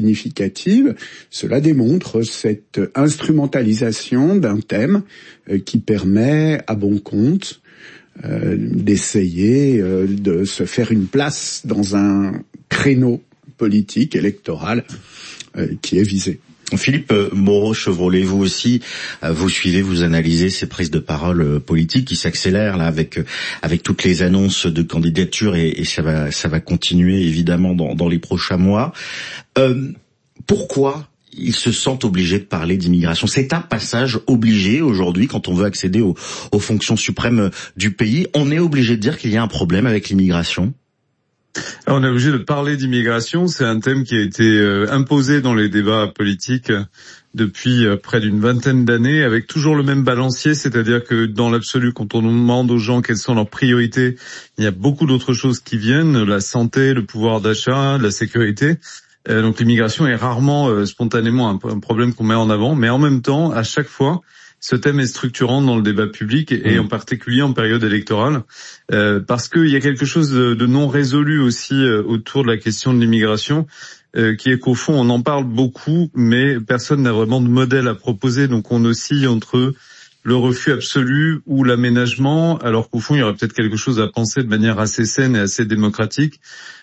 significative, cela démontre cette instrumentalisation d'un thème qui permet, à bon compte, d'essayer de se faire une place dans un créneau politique, électoral, qui est visé. Philippe Moreau-Chevrolet, vous aussi, vous suivez, vous analysez ces prises de parole politiques qui s'accélèrent là avec toutes les annonces de candidature et ça va continuer évidemment dans les prochains mois. Pourquoi ils se sentent obligés de parler d'immigration? C'est un passage obligé aujourd'hui quand on veut accéder aux fonctions suprêmes du pays. On est obligé de dire qu'il y a un problème avec l'immigration? On est obligé de parler d'immigration. C'est un thème qui a été imposé dans les débats politiques depuis près d'une vingtaine d'années, avec toujours le même balancier, c'est-à-dire que dans l'absolu, quand on demande aux gens quelles sont leurs priorités, il y a beaucoup d'autres choses qui viennent, la santé, le pouvoir d'achat, la sécurité. Donc l'immigration est rarement spontanément un problème qu'on met en avant, mais en même temps, à chaque fois, ce thème est structurant dans le débat public et en particulier en période électorale, parce qu'il y a quelque chose de non résolu aussi autour de la question de l'immigration, qui est qu'au fond on en parle beaucoup, mais personne n'a vraiment de modèle à proposer, donc on oscille entre le refus absolu ou l'aménagement, alors qu'au fond il y aurait peut-être quelque chose à penser de manière assez saine et assez démocratique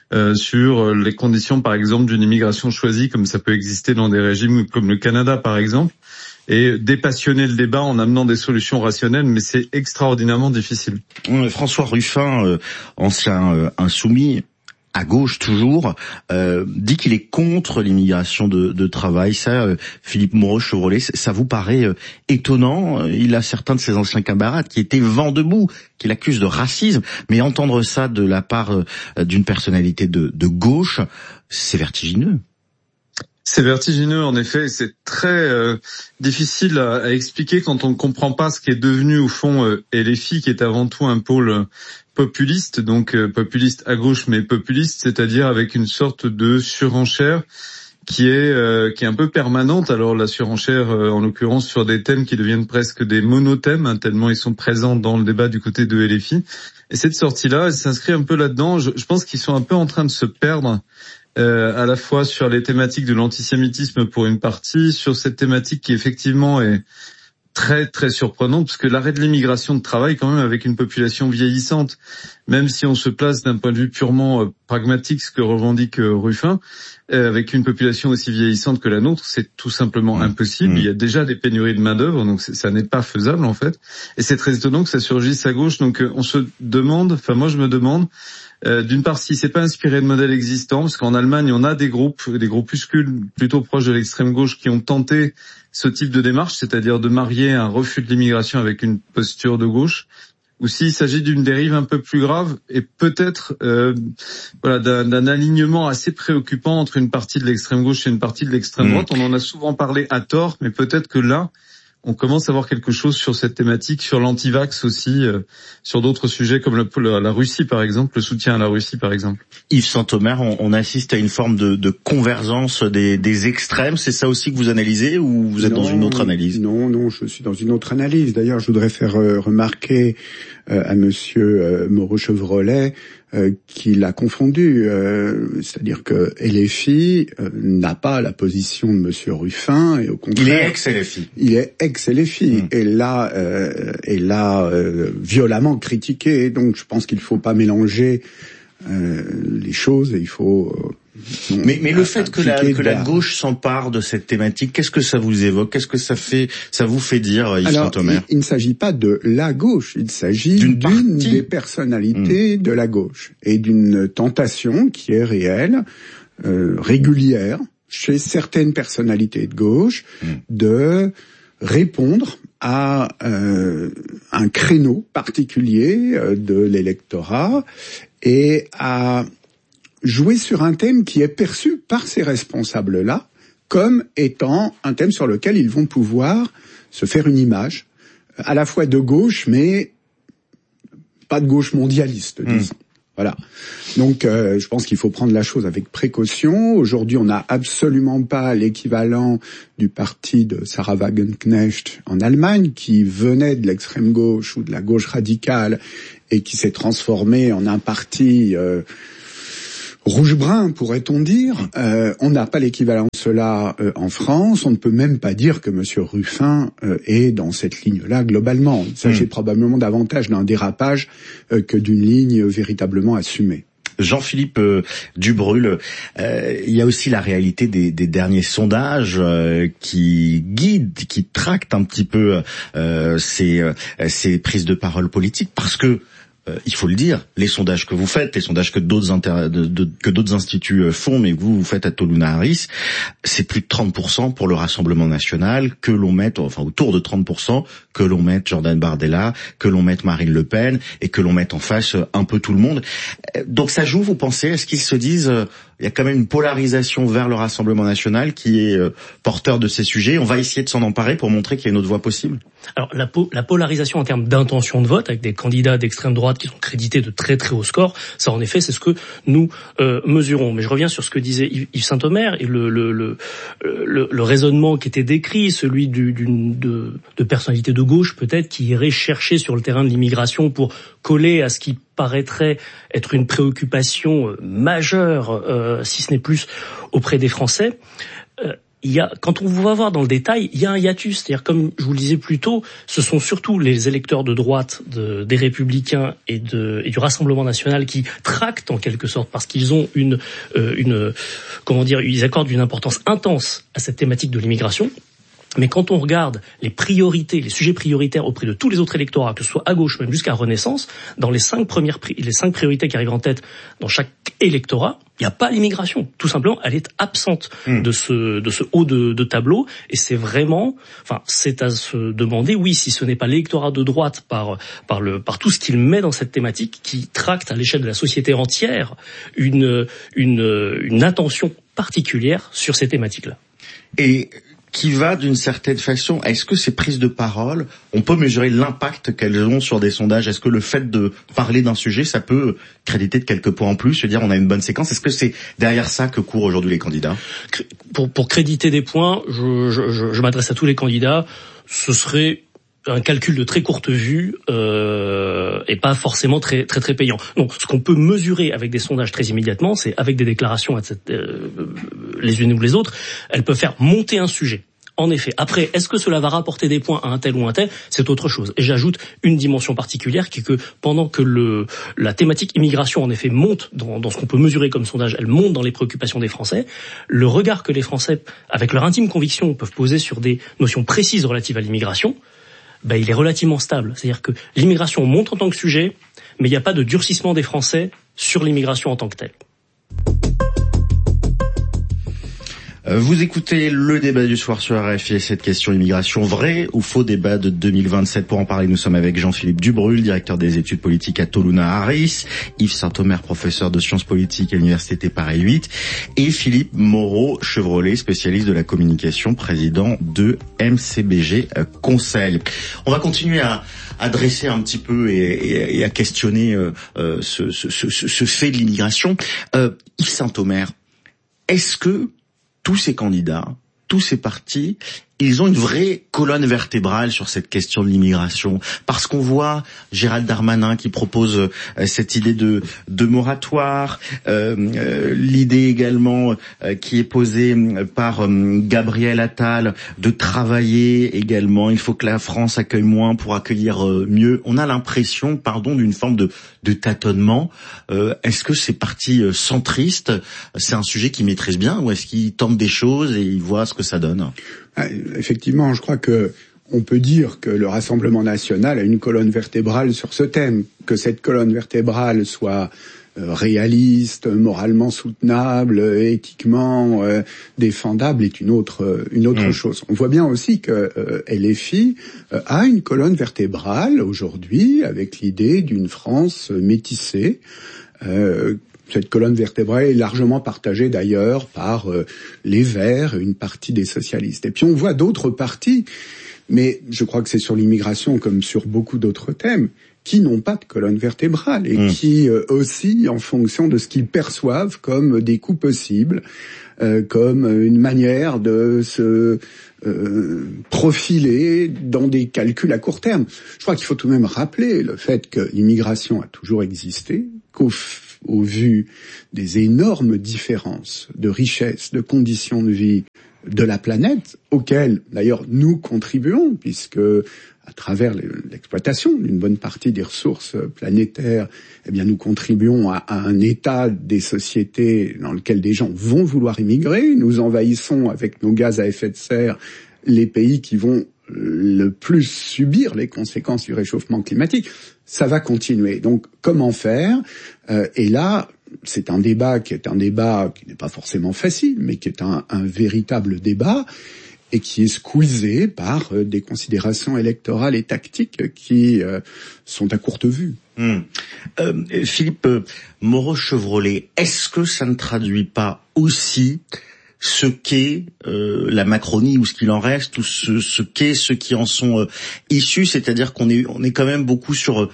sur les conditions par exemple d'une immigration choisie, comme ça peut exister dans des régimes comme le Canada par exemple, et dépassionner le débat en amenant des solutions rationnelles, mais c'est extraordinairement difficile. François Ruffin, ancien insoumis, à gauche toujours, dit qu'il est contre l'immigration de travail. Ça, Philippe Moreau-Chevrolet, ça vous paraît étonnant? Il a certains de ses anciens camarades qui étaient vent debout, qui l'accusent de racisme, mais entendre ça de la part d'une personnalité de gauche, c'est vertigineux. C'est vertigineux, en effet. C'est très difficile à expliquer quand on ne comprend pas ce qui est devenu, au fond, LFI, qui est avant tout un pôle populiste, donc populiste à gauche, mais populiste, c'est-à-dire avec une sorte de surenchère qui est un peu permanente. Alors la surenchère, en l'occurrence, sur des thèmes qui deviennent presque des monothèmes, hein, tellement ils sont présents dans le débat du côté de LFI. Et cette sortie-là, elle s'inscrit un peu là-dedans. Je pense qu'ils sont un peu en train de se perdre. À la fois sur les thématiques de l'antisémitisme pour une partie, sur cette thématique qui effectivement est très très surprenante, parce que l'arrêt de l'immigration de travail quand même avec une population vieillissante, même si on se place d'un point de vue purement pragmatique, ce que revendique Ruffin, avec une population aussi vieillissante que la nôtre, c'est tout simplement impossible. Il y a déjà des pénuries de main-d'œuvre, donc ça n'est pas faisable en fait. Et c'est très étonnant que ça surgisse à gauche. Donc on se demande, enfin moi je me demande, d'une part si c'est pas inspiré de modèles existants, parce qu'en Allemagne on a des groupuscules plutôt proches de l'extrême gauche qui ont tenté ce type de démarche, c'est-à-dire de marier un refus de l'immigration avec une posture de gauche, ou s'il s'agit d'une dérive un peu plus grave et peut-être d'un alignement assez préoccupant entre une partie de l'extrême gauche et une partie de l'extrême droite. On en a souvent parlé à tort, mais peut-être que là, on commence à voir quelque chose sur cette thématique, sur l'antivax aussi, sur d'autres sujets comme la Russie par exemple, le soutien à la Russie par exemple. Yves Saint-Omer, on assiste à une forme de convergence des extrêmes, c'est ça aussi que vous analysez ou vous êtes dans une autre analyse? Non, je suis dans une autre analyse. D'ailleurs, je voudrais faire remarquer à monsieur Moreau-Chevrolet qu'il a confondu, c'est-à-dire que LFI n'a pas la position de monsieur Ruffin, et au contraire, il est ex-LFI. Il est ex-LFI et là violemment critiqué. Donc je pense qu'il faut pas mélanger les choses et il faut mais le fait que la gauche s'empare de cette thématique, qu'est-ce que ça vous évoque? Qu'est-ce que ça vous fait dire, Yves Saint-Omer? Il ne s'agit pas de la gauche, il s'agit d'une des personnalités de la gauche et d'une tentation qui est réelle, régulière chez certaines personnalités de gauche de répondre à un créneau particulier de l'électorat et à jouer sur un thème qui est perçu par ces responsables-là comme étant un thème sur lequel ils vont pouvoir se faire une image, à la fois de gauche, mais pas de gauche mondialiste, disons. Voilà. Donc, je pense qu'il faut prendre la chose avec précaution. Aujourd'hui, on n'a absolument pas l'équivalent du parti de Sarah Wagenknecht en Allemagne, qui venait de l'extrême gauche ou de la gauche radicale et qui s'est transformé en un parti rouge-brun, pourrait-on dire. On n'a pas l'équivalent cela en France. On ne peut même pas dire que M. Ruffin est dans cette ligne-là globalement. Il s'agit probablement davantage d'un dérapage que d'une ligne véritablement assumée. Jean-Philippe Dubrulle, il y a aussi la réalité des derniers sondages qui guident, qui tractent un petit peu ces prises de parole politiques, parce que il faut le dire, les sondages que vous faites, les sondages que d'autres instituts font, mais vous faites à Toluna Harris, c'est plus de 30% pour le Rassemblement national, que l'on mette, enfin autour de 30%, que l'on mette Jordan Bardella, que l'on mette Marine Le Pen, et que l'on mette en face un peu tout le monde. Donc ça joue, vous pensez, est-ce qu'ils se disent, il y a quand même une polarisation vers le Rassemblement national qui est porteur de ces sujets, on va essayer de s'en emparer pour montrer qu'il y a une autre voie possible? Alors la polarisation en termes d'intention de vote, avec des candidats d'extrême droite qui sont crédités de très très hauts scores, ça en effet c'est ce que nous mesurons. Mais je reviens sur ce que disait Yves Saint-Omer et le raisonnement qui était décrit, celui de personnalités de gauche peut-être qui iraient chercher sur le terrain de l'immigration pour coller à ce qui paraîtrait être une préoccupation majeure, si ce n'est plus, auprès des Français. Quand on va voir dans le détail, il y a un hiatus. C'est-à-dire, comme je vous le disais plus tôt, ce sont surtout les électeurs de droite des Républicains et du Rassemblement national qui tractent en quelque sorte, parce qu'ils ont ils accordent une importance intense à cette thématique de l'immigration. Mais quand on regarde les priorités, les sujets prioritaires auprès de tous les autres électorats, que ce soit à gauche, même jusqu'à Renaissance, dans les 5 priorités qui arrivent en tête dans chaque électorat, il n'y a pas l'immigration. Tout simplement, elle est absente de ce haut de tableau. Et c'est vraiment, c'est à se demander, oui, si ce n'est pas l'électorat de droite par tout ce qu'il met dans cette thématique qui tracte à l'échelle de la société entière une attention particulière sur ces thématiques-là. Et qui va d'une certaine façon, est-ce que ces prises de parole, on peut mesurer l'impact qu'elles ont sur des sondages? Est-ce que le fait de parler d'un sujet, ça peut créditer de quelques points en plus, se dire on a une bonne séquence? Est-ce que c'est derrière ça que courent aujourd'hui les candidats? Pour créditer des points, je m'adresse à tous les candidats, ce serait un calcul de très courte vue et pas forcément très très très payant. Donc, ce qu'on peut mesurer avec des sondages très immédiatement, c'est avec des déclarations les unes ou les autres, elles peuvent faire monter un sujet. En effet. Après, est-ce que cela va rapporter des points à un tel ou un tel? C'est autre chose. Et j'ajoute une dimension particulière qui est que pendant que la thématique immigration en effet monte dans ce qu'on peut mesurer comme sondage, elle monte dans les préoccupations des Français, le regard que les Français, avec leur intime conviction, peuvent poser sur des notions précises relatives à l'immigration, il est relativement stable. C'est-à-dire que l'immigration monte en tant que sujet, mais il n'y a pas de durcissement des Français sur l'immigration en tant que telle. Vous écoutez le débat du soir sur RFI et cette question immigration, vrai ou faux débat de 2027. Pour en parler, nous sommes avec Jean-Philippe Dubrulle, directeur des études politiques à Toluna Harris, Yves Saint-Omer, professeur de sciences politiques à l'Université Paris 8, et Philippe Moreau-Chevrolet, spécialiste de la communication, président de MCBG Conseil. On va continuer à dresser un petit peu et à questionner ce fait de l'immigration. Yves Saint-Omer, est-ce que tous ces candidats, tous ces partis, ils ont une vraie colonne vertébrale sur cette question de l'immigration? Parce qu'on voit Gérald Darmanin qui propose cette idée de moratoire, l'idée également qui est posée par Gabriel Attal de travailler également. Il faut que la France accueille moins pour accueillir mieux. On a l'impression, d'une forme de tâtonnement. Est-ce que ces partis centristes, c'est un sujet qu'ils maîtrisent bien, ou est-ce qu'ils tentent des choses et ils voient ce que ça donne? Effectivement, je crois que on peut dire que le Rassemblement national a une colonne vertébrale sur ce thème. Que cette colonne vertébrale soit réaliste, moralement soutenable, éthiquement défendable est une autre chose. On voit bien aussi que LFI a une colonne vertébrale aujourd'hui avec l'idée d'une France métissée. Cette colonne vertébrale est largement partagée d'ailleurs par les Verts, une partie des socialistes. Et puis on voit d'autres partis, mais je crois que c'est sur l'immigration comme sur beaucoup d'autres thèmes, qui n'ont pas de colonne vertébrale et qui oscillent en fonction de ce qu'ils perçoivent comme des coups possibles, comme une manière de se profiler dans des calculs à court terme. Je crois qu'il faut tout de même rappeler le fait que l'immigration a toujours existé, au vu des énormes différences de richesse, de conditions de vie de la planète, auxquelles d'ailleurs nous contribuons, puisque à travers l'exploitation d'une bonne partie des ressources planétaires, eh bien nous contribuons à un état des sociétés dans lequel des gens vont vouloir immigrer. Nous envahissons avec nos gaz à effet de serre les pays qui vont le plus subir les conséquences du réchauffement climatique. Ça va continuer. Donc comment faire ? Et là, c'est un débat qui n'est pas forcément facile, mais qui est un véritable débat, et qui est squeezé par des considérations électorales et tactiques qui sont à courte vue. Philippe Moreau-Chevrolet, est-ce que ça ne traduit pas aussi ce qu'est la Macronie, ou ce qu'il en reste, ou ce qu'est ceux qui en sont issus, c'est-à-dire qu'on est quand même beaucoup sur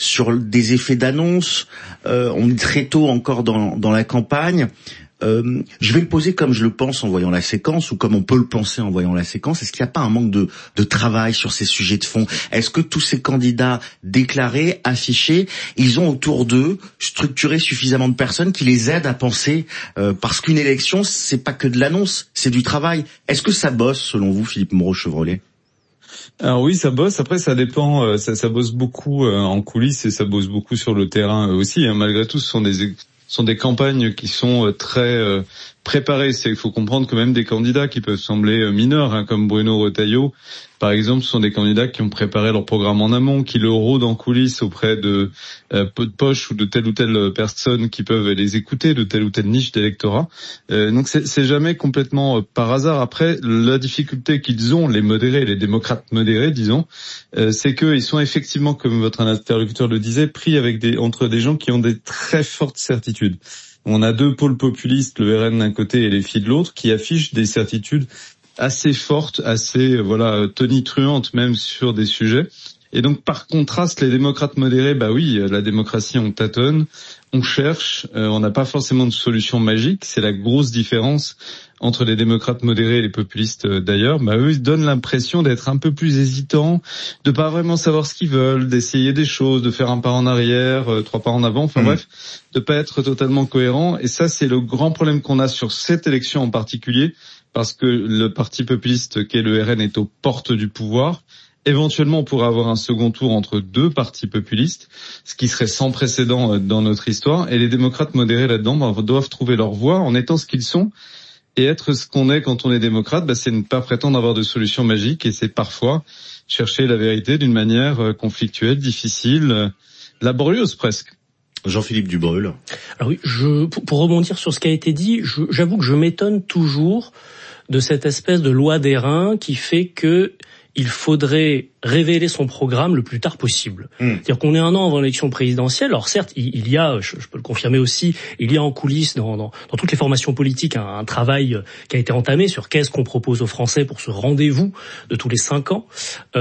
des effets d'annonce, on est très tôt encore dans la campagne. Je vais le poser comme je le pense en voyant la séquence, ou comme on peut le penser en voyant la séquence. Est-ce qu'il n'y a pas un manque de travail sur ces sujets de fond ? Est-ce que tous ces candidats déclarés, affichés, ils ont autour d'eux structuré suffisamment de personnes qui les aident à penser, parce qu'une élection, c'est pas que de l'annonce, c'est du travail. Est-ce que ça bosse, selon vous, Philippe Moreau-Chevrolet ? Alors oui, ça bosse. Après, ça dépend. Ça bosse beaucoup en coulisses, et ça bosse beaucoup sur le terrain aussi. Malgré tout, ce sont des campagnes qui sont très préparées. Il faut comprendre que même des candidats qui peuvent sembler mineurs, comme Bruno Retailleau, par exemple, sont des candidats qui ont préparé leur programme en amont, qui le rôdent en coulisses auprès de peu de poche ou de telle ou telle personne qui peuvent les écouter, de telle ou telle niche d'électorat. Donc c'est jamais complètement par hasard. Après, la difficulté qu'ils ont, les modérés, les démocrates modérés, disons, c'est qu'ils sont effectivement, comme votre interlocuteur le disait, pris avec entre des gens qui ont des très fortes certitudes. On a deux pôles populistes, le RN d'un côté et les filles de l'autre, qui affichent des certitudes assez fortes, assez tonitruantes même sur des sujets. Et donc par contraste, les démocrates modérés, la démocratie, on tâtonne, on cherche, on n'a pas forcément de solution magique. C'est la grosse différence entre les démocrates modérés et les populistes d'ailleurs. Eux, ils donnent l'impression d'être un peu plus hésitants, de pas vraiment savoir ce qu'ils veulent, d'essayer des choses, de faire un pas en arrière, 3 pas en avant, bref, de pas être totalement cohérent. Et ça, c'est le grand problème qu'on a sur cette élection en particulier, parce que le parti populiste qu'est le RN est aux portes du pouvoir. Éventuellement, on pourrait avoir un second tour entre deux partis populistes, ce qui serait sans précédent dans notre histoire. Et les démocrates modérés là-dedans doivent trouver leur voie en étant ce qu'ils sont. Et être ce qu'on est quand on est démocrate, c'est ne pas prétendre avoir de solution magique, et c'est parfois chercher la vérité d'une manière conflictuelle, difficile, laborieuse presque. Jean-Philippe Dubreul. Alors oui, pour rebondir sur ce qui a été dit, j'avoue que je m'étonne toujours de cette espèce de loi d'airain qui fait que il faudrait révéler son programme le plus tard possible. C'est-à-dire qu'on est 1 an avant l'élection présidentielle. Alors certes, il y a, je peux le confirmer aussi, il y a en coulisses dans toutes les formations politiques un travail qui a été entamé sur qu'est-ce qu'on propose aux Français pour ce rendez-vous de tous les 5 ans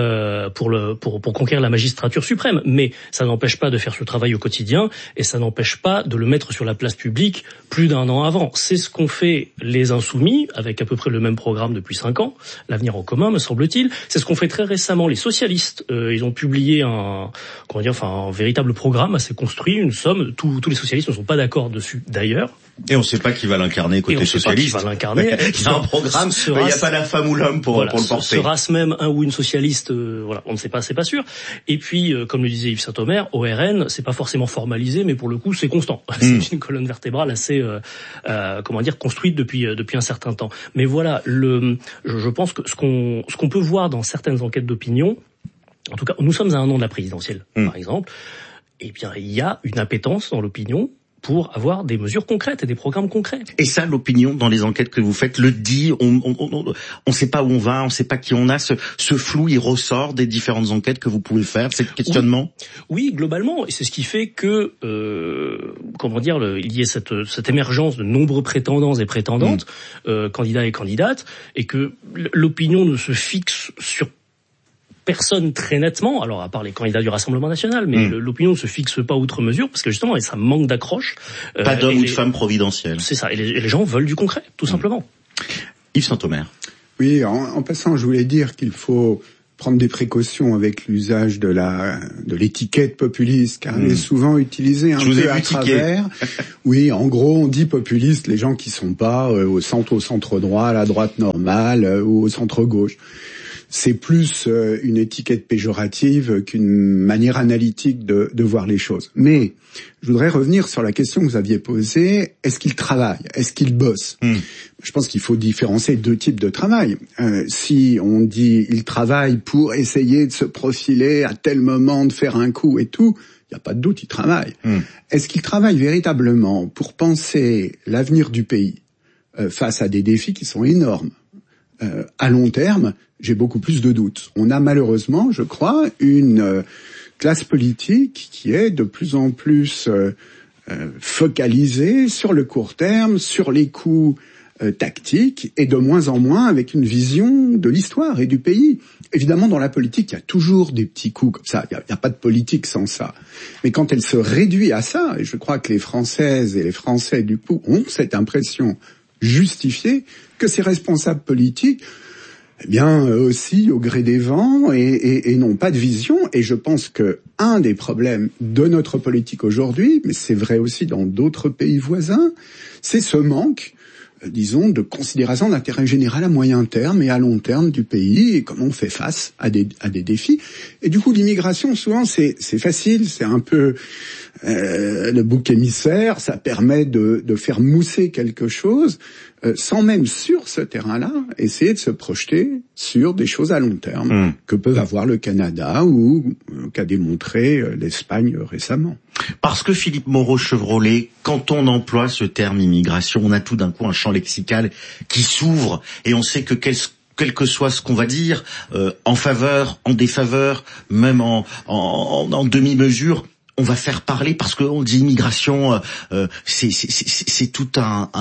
pour conquérir la magistrature suprême. Mais ça n'empêche pas de faire ce travail au quotidien, et ça n'empêche pas de le mettre sur la place publique plus d'1 an avant. C'est ce qu'ont fait les Insoumis avec à peu près le même programme depuis 5 ans, l'avenir en commun, me semble-t-il. C'est ce qu'ont fait très récemment les socialistes. Ils ont publié un véritable programme assez construit, une somme. Tous les socialistes ne sont pas d'accord dessus d'ailleurs. Et on ne sait pas qui va l'incarner côté socialiste. Il y a un programme, il n'y a pas la femme ou l'homme pour le porter. Sera-ce même un ou une socialiste, on ne sait pas, c'est pas sûr. Et puis, comme le disait Yves Saint-Omer, au RN, c'est pas forcément formalisé, mais pour le coup, c'est constant. C'est une colonne vertébrale assez, construite depuis un certain temps. Mais voilà, je pense que ce qu'on peut voir dans certaines enquêtes d'opinion, en tout cas, nous sommes à 1 an de la présidentielle, par exemple, eh bien, il y a une appétence dans l'opinion pour avoir des mesures concrètes et des programmes concrets. Et ça, l'opinion, dans les enquêtes que vous faites, le dit, on sait pas où on va, on sait pas qui on a, ce flou, il ressort des différentes enquêtes que vous pouvez faire, ces questionnements? Oui, globalement, et c'est ce qui fait que, il y ait cette émergence de nombreux prétendants et prétendantes, candidats et candidates, et que l'opinion ne se fixe sur personne très nettement, alors à part les candidats du Rassemblement national, mais l'opinion ne se fixe pas outre mesure, parce que justement, ça manque d'accroche. Pas d'homme ou de femme providentielle. C'est ça, et les gens veulent du concret, tout simplement. Yves Saint-Omer. Oui, en passant, je voulais dire qu'il faut prendre des précautions avec l'usage de l'étiquette populiste, car elle est souvent utilisée un peu à travers. Oui, en gros, on dit populiste les gens qui sont pas au centre droit, à la droite normale ou au centre gauche. C'est plus une étiquette péjorative qu'une manière analytique de voir les choses. Mais je voudrais revenir sur la question que vous aviez posée. Est-ce qu'il travaille? Est-ce qu'il bosse? Je pense qu'il faut différencier deux types de travail. Si on dit il travaille pour essayer de se profiler à tel moment, de faire un coup et tout, il n'y a pas de doute, il travaille. Est-ce qu'il travaille véritablement pour penser l'avenir du pays face à des défis qui sont énormes à long terme? J'ai beaucoup plus de doutes. On a malheureusement, je crois, une classe politique qui est de plus en plus focalisée sur le court terme, sur les coups tactiques, et de moins en moins avec une vision de l'histoire et du pays. Évidemment, dans la politique, il y a toujours des petits coups comme ça. Il n'y a pas de politique sans ça. Mais quand elle se réduit à ça, et je crois que les Françaises et les Français, du coup, ont cette impression justifiée que ces responsables politiques aussi au gré des vents et n'ont pas de vision. Et je pense que un des problèmes de notre politique aujourd'hui, mais c'est vrai aussi dans d'autres pays voisins, c'est ce manque, disons, de considération d'intérêt général à moyen terme et à long terme du pays et comment on fait face à des défis. Et du coup, l'immigration, souvent, c'est facile, c'est un peu le bouc émissaire, ça permet de faire mousser quelque chose, sans même sur ce terrain-là essayer de se projeter sur des choses à long terme que peuvent avoir le Canada ou qu'a démontré l'Espagne récemment. Parce que Philippe Moreau-Chevrolet, quand on emploie ce terme immigration, on a tout d'un coup un champ lexical qui s'ouvre et on sait que quel que soit ce qu'on va dire, en faveur, en défaveur, même en demi-mesure, on va faire parler parce qu'on dit immigration, c'est tout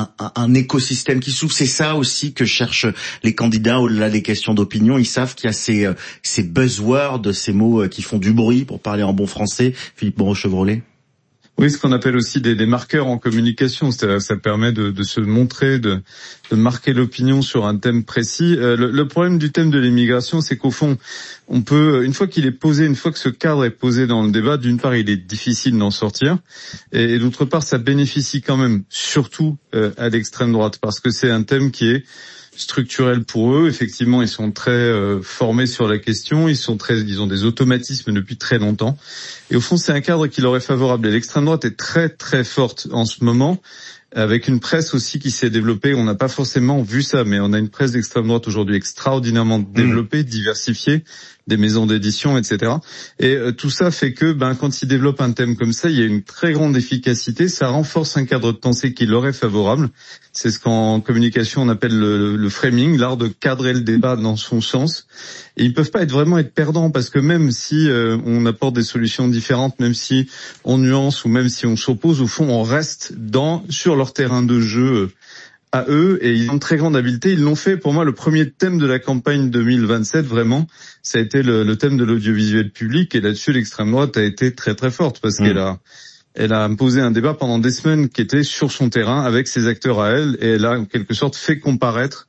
un écosystème qui s'ouvre. C'est ça aussi que cherchent les candidats au-delà des questions d'opinion. Ils savent qu'il y a ces buzzwords, ces mots qui font du bruit, pour parler en bon français. Philippe Moreau-Chevrolet. Oui, ce qu'on appelle aussi des marqueurs en communication, ça permet de se montrer, de marquer l'opinion sur un thème précis. Le problème du thème de l'immigration, c'est qu'au fond, on peut, une fois qu'il est posé, une fois que ce cadre est posé dans le débat, d'une part, il est difficile d'en sortir, et d'autre part, ça bénéficie quand même, surtout à l'extrême droite, parce que c'est un thème qui est structurel pour eux. Effectivement, ils sont très formés sur la question, ils ont des automatismes depuis très longtemps. Et au fond, c'est un cadre qui leur est favorable. Et l'extrême droite est très très forte en ce moment, avec une presse aussi qui s'est développée. On n'a pas forcément vu ça, mais on a une presse d'extrême droite aujourd'hui extraordinairement développée, diversifiée, des maisons d'édition, etc. Et tout ça fait que, quand ils développent un thème comme ça, il y a une très grande efficacité. Ça renforce un cadre de pensée qui leur est favorable. C'est ce qu'en communication on appelle le framing, l'art de cadrer le débat dans son sens. Et ils peuvent pas vraiment être perdants, parce que même si on apporte des solutions différentes, même si on nuance ou même si on s'oppose, au fond on reste sur leur terrain de jeu à eux, et ils ont une très grande habileté. Ils l'ont fait. Pour moi, le premier thème de la campagne 2027, vraiment, ça a été le thème de l'audiovisuel public, et là-dessus l'extrême droite a été très très forte, parce qu'elle a imposé un débat pendant des semaines qui était sur son terrain avec ses acteurs à elle, et elle a en quelque sorte fait comparaître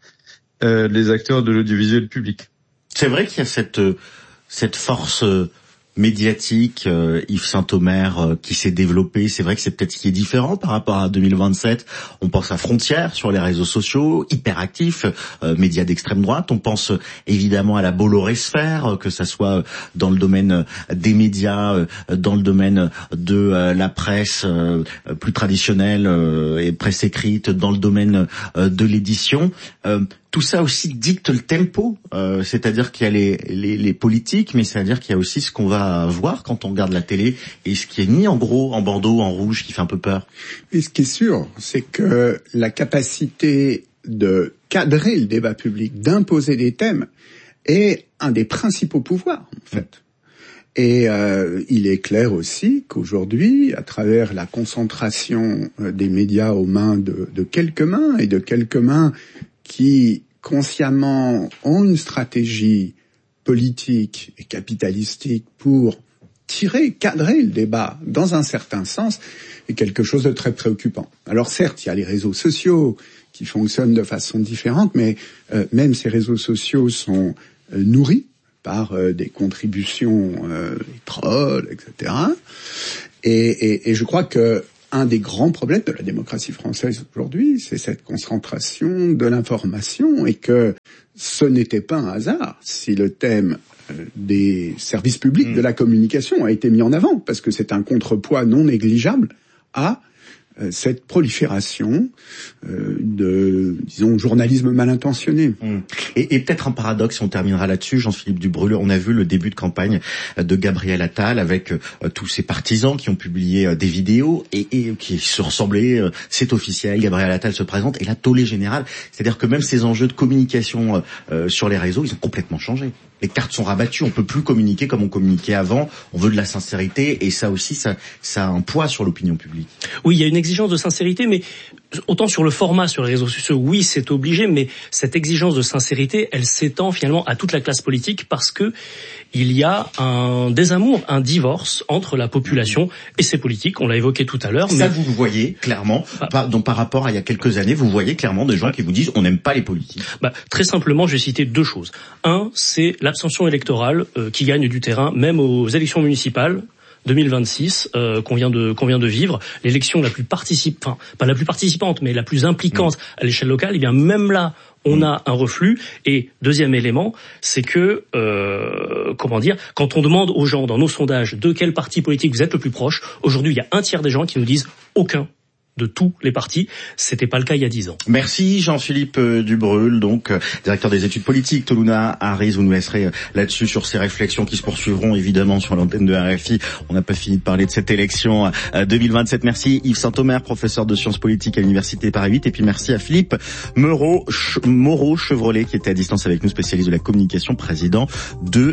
les acteurs de l'audiovisuel public. C'est vrai qu'il y a cette force médiatique, Yves Saint-Omer, qui s'est développé. C'est vrai que c'est peut-être ce qui est différent par rapport à 2027. On pense à Frontières sur les réseaux sociaux, hyperactifs, médias d'extrême droite. On pense évidemment à la Bolloré-sphère, que ça soit dans le domaine des médias, dans le domaine de la presse plus traditionnelle et presse écrite, dans le domaine de l'édition. Tout ça aussi dicte le tempo, c'est-à-dire qu'il y a les politiques, mais c'est-à-dire qu'il y a aussi ce qu'on va voir quand on regarde la télé, et ce qui est mis en gros, en bandeau, en rouge, qui fait un peu peur. Et ce qui est sûr, c'est que la capacité de cadrer le débat public, d'imposer des thèmes, est un des principaux pouvoirs, en fait. Et il est clair aussi qu'aujourd'hui, à travers la concentration des médias aux mains de quelques mains, et de quelques mains qui consciemment ont une stratégie politique et capitalistique pour cadrer le débat dans un certain sens, est quelque chose de très préoccupant. Alors certes, il y a les réseaux sociaux qui fonctionnent de façon différente, mais même ces réseaux sociaux sont nourris par des contributions pétrole, etc. Et je crois que un des grands problèmes de la démocratie française aujourd'hui, c'est cette concentration de l'information, et que ce n'était pas un hasard si le thème des services publics de la communication a été mis en avant, parce que c'est un contrepoids non négligeable à cette prolifération de, disons, journalisme mal intentionné. Et peut-être un paradoxe, on terminera là-dessus, Jean-Philippe Dubreuil. On a vu le début de campagne de Gabriel Attal avec tous ses partisans qui ont publié des vidéos et qui se ressemblaient. C'est officiel, Gabriel Attal se présente, et la tollé générale. C'est-à-dire que même ces enjeux de communication sur les réseaux, ils ont complètement changé. Les cartes sont rabattues, on peut plus communiquer comme on communiquait avant, on veut de la sincérité, et ça aussi, ça a un poids sur l'opinion publique. Oui, il y a une exigence de sincérité, mais autant sur le format sur les réseaux sociaux, oui, c'est obligé, mais cette exigence de sincérité, elle s'étend finalement à toute la classe politique, parce que il y a un désamour, un divorce entre la population et ses politiques. On l'a évoqué tout à l'heure. Ça, vous le voyez clairement, par rapport à il y a quelques années, vous voyez clairement des gens qui vous disent on n'aime pas les politiques. Très simplement, je vais citer deux choses. Un, c'est l'abstention électorale qui gagne du terrain, même aux élections municipales 2026 qu'on vient de vivre, l'élection la plus pas la plus participante, mais la plus impliquante à l'échelle locale. Et bien même là, on a un reflux. Et deuxième élément, c'est que quand on demande aux gens dans nos sondages de quel parti politique vous êtes le plus proche, aujourd'hui il y a un tiers des gens qui nous disent aucun de tous les partis. C'était pas le cas il y a 10 ans. Merci Jean-Philippe Dubreuil, donc directeur des études politiques Toluna Harris. Vous nous laisserez là-dessus sur ces réflexions qui se poursuivront évidemment sur l'antenne de RFI. On n'a pas fini de parler de cette élection 2027. Merci Yves Saint-Omer, professeur de sciences politiques à l'université Paris 8, et puis merci à Philippe Moreau-Chevrolet qui était à distance avec nous, spécialiste de la communication, président de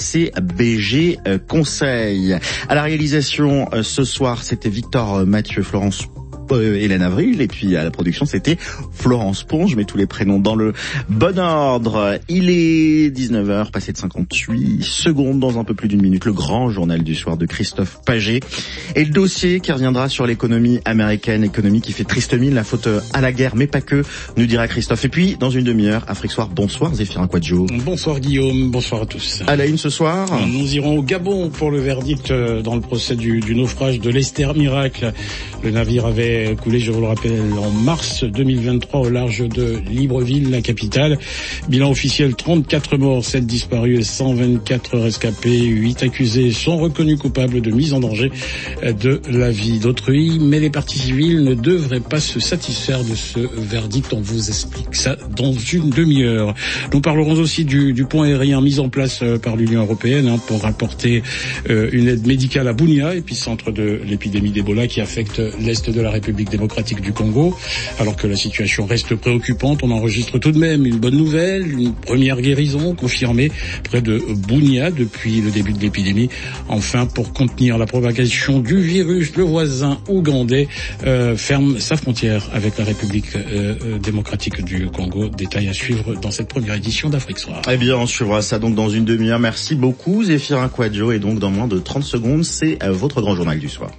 MCBG Conseil. À la réalisation ce soir, c'était Victor Mathieu, Florence Hélène Avril, et puis à la production c'était Florence Pont. Je mets tous les prénoms dans le bon ordre. Il est 19h, passé de 58 secondes. Dans un peu plus d'une minute, le grand journal du soir de Christophe Paget et le dossier qui reviendra sur l'économie américaine, économie qui fait triste mine, la faute à la guerre, mais pas que, nous dira Christophe. Et puis dans une demi-heure, Afrique Soir. Bonsoir Zéphirin Quadjo. Bonsoir Guillaume, bonsoir à tous. À la une ce soir, nous irons au Gabon pour le verdict dans le procès du naufrage de l'Esther Miracle. Le navire avait coulé, je vous le rappelle, en mars 2023 au large de Libreville, la capitale. Bilan officiel, 34 morts, 7 disparus et 124 rescapés. 8 accusés sont reconnus coupables de mise en danger de la vie d'autrui. Mais les parties civiles ne devraient pas se satisfaire de ce verdict. On vous explique ça dans une demi-heure. Nous parlerons aussi du pont aérien mis en place par l'Union européenne pour apporter une aide médicale à Bunia, épicentre de l'épidémie d'Ebola qui affecte l'est de la République démocratique du Congo. Alors que la situation reste préoccupante, on enregistre tout de même une bonne nouvelle, une première guérison confirmée près de Bunia depuis le début de l'épidémie. Enfin, pour contenir la propagation du virus, le voisin ougandais ferme sa frontière avec la République démocratique du Congo. Détail à suivre dans cette première édition d'Afrique Soir. Eh bien, on suivra ça donc dans une demi-heure. Merci beaucoup Zéphirin Quadjo, et donc dans moins de 30 secondes, c'est votre grand journal du soir.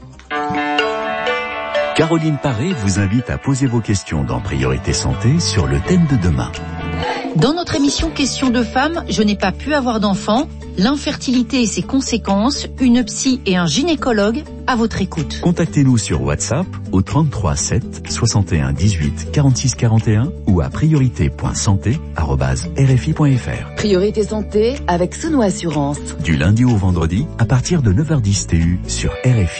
Caroline Paré vous invite à poser vos questions dans Priorité Santé sur le thème de demain. Dans notre émission Questions de femmes, je n'ai pas pu avoir d'enfant, l'infertilité et ses conséquences, une psy et un gynécologue à votre écoute. Contactez-nous sur WhatsApp au 33 7 61 18 46 41 ou à priorité.santé@rfi.fr. Priorité Santé avec Souno Assurance. Du lundi au vendredi à partir de 9h10 TU sur RFI.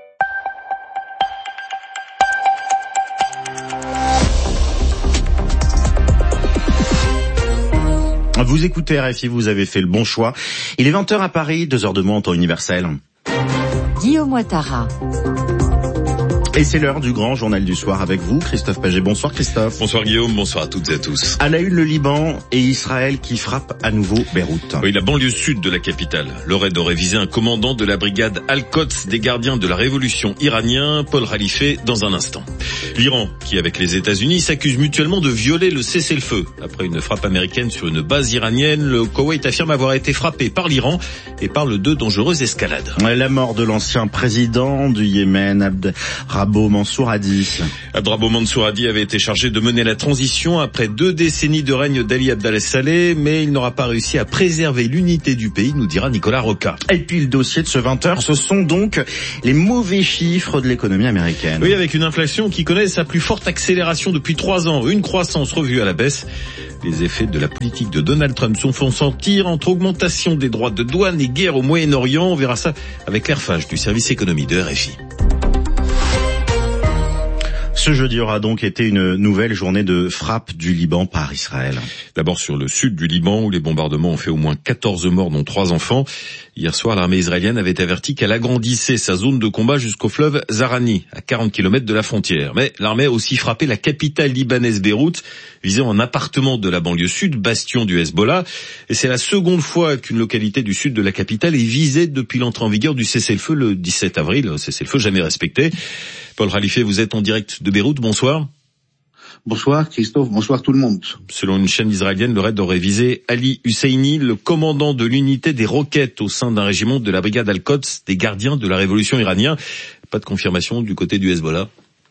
Vous écoutez RFI, vous avez fait le bon choix. Il est 20h à Paris, 2h de moins en temps universel. Guillaume Ouattara. Et c'est l'heure du grand journal du soir avec vous, Christophe Paget. Bonsoir Christophe. Bonsoir Guillaume, bonsoir à toutes et à tous. À la une, le Liban et Israël qui frappent à nouveau Beyrouth. Oui, la banlieue sud de la capitale. Le raid aurait visé un commandant de la brigade Al-Quds des gardiens de la révolution iranien, Paul Khalifeh, dans un instant. L'Iran, qui avec les États-Unis s'accuse mutuellement de violer le cessez-le-feu. Après une frappe américaine sur une base iranienne, le Koweït affirme avoir été frappé par l'Iran et parle de dangereuses escalades. La mort de l'ancien président du Yémen, Abd Abdrabbo Mansour Hadi. Abdrabbo Mansour Hadi avait été chargé de mener la transition après 2 décennies de règne d'Ali Abdallah Saleh, mais il n'aura pas réussi à préserver l'unité du pays, nous dira Nicolas Roca. Et puis le dossier de ce 20h, ce sont donc les mauvais chiffres de l'économie américaine. Oui, avec une inflation qui connaît sa plus forte accélération depuis 3 ans, une croissance revue à la baisse. Les effets de la politique de Donald Trump sont font sentir entre augmentation des droits de douane et guerre au Moyen-Orient. On verra ça avec Claire Fage du service économie de RFI. Ce jeudi aura donc été une nouvelle journée de frappe du Liban par Israël. D'abord sur le sud du Liban où les bombardements ont fait au moins 14 morts dont 3 enfants. Hier soir, l'armée israélienne avait averti qu'elle agrandissait sa zone de combat jusqu'au fleuve Zahrani, à 40 km de la frontière. Mais l'armée a aussi frappé la capitale libanaise Beyrouth, visant un appartement de la banlieue sud, bastion du Hezbollah. Et c'est la seconde fois qu'une localité du sud de la capitale est visée depuis l'entrée en vigueur du cessez-le-feu le 17 avril. Cessez-le-feu jamais respecté. Paul Khalife, vous êtes en direct de Beyrouth, bonsoir. Bonsoir Christophe, bonsoir tout le monde. Selon une chaîne israélienne, le raid aurait visé Ali Husseini, le commandant de l'unité des roquettes au sein d'un régiment de la brigade Al-Quds des gardiens de la révolution iranienne. Pas de confirmation du côté du Hezbollah?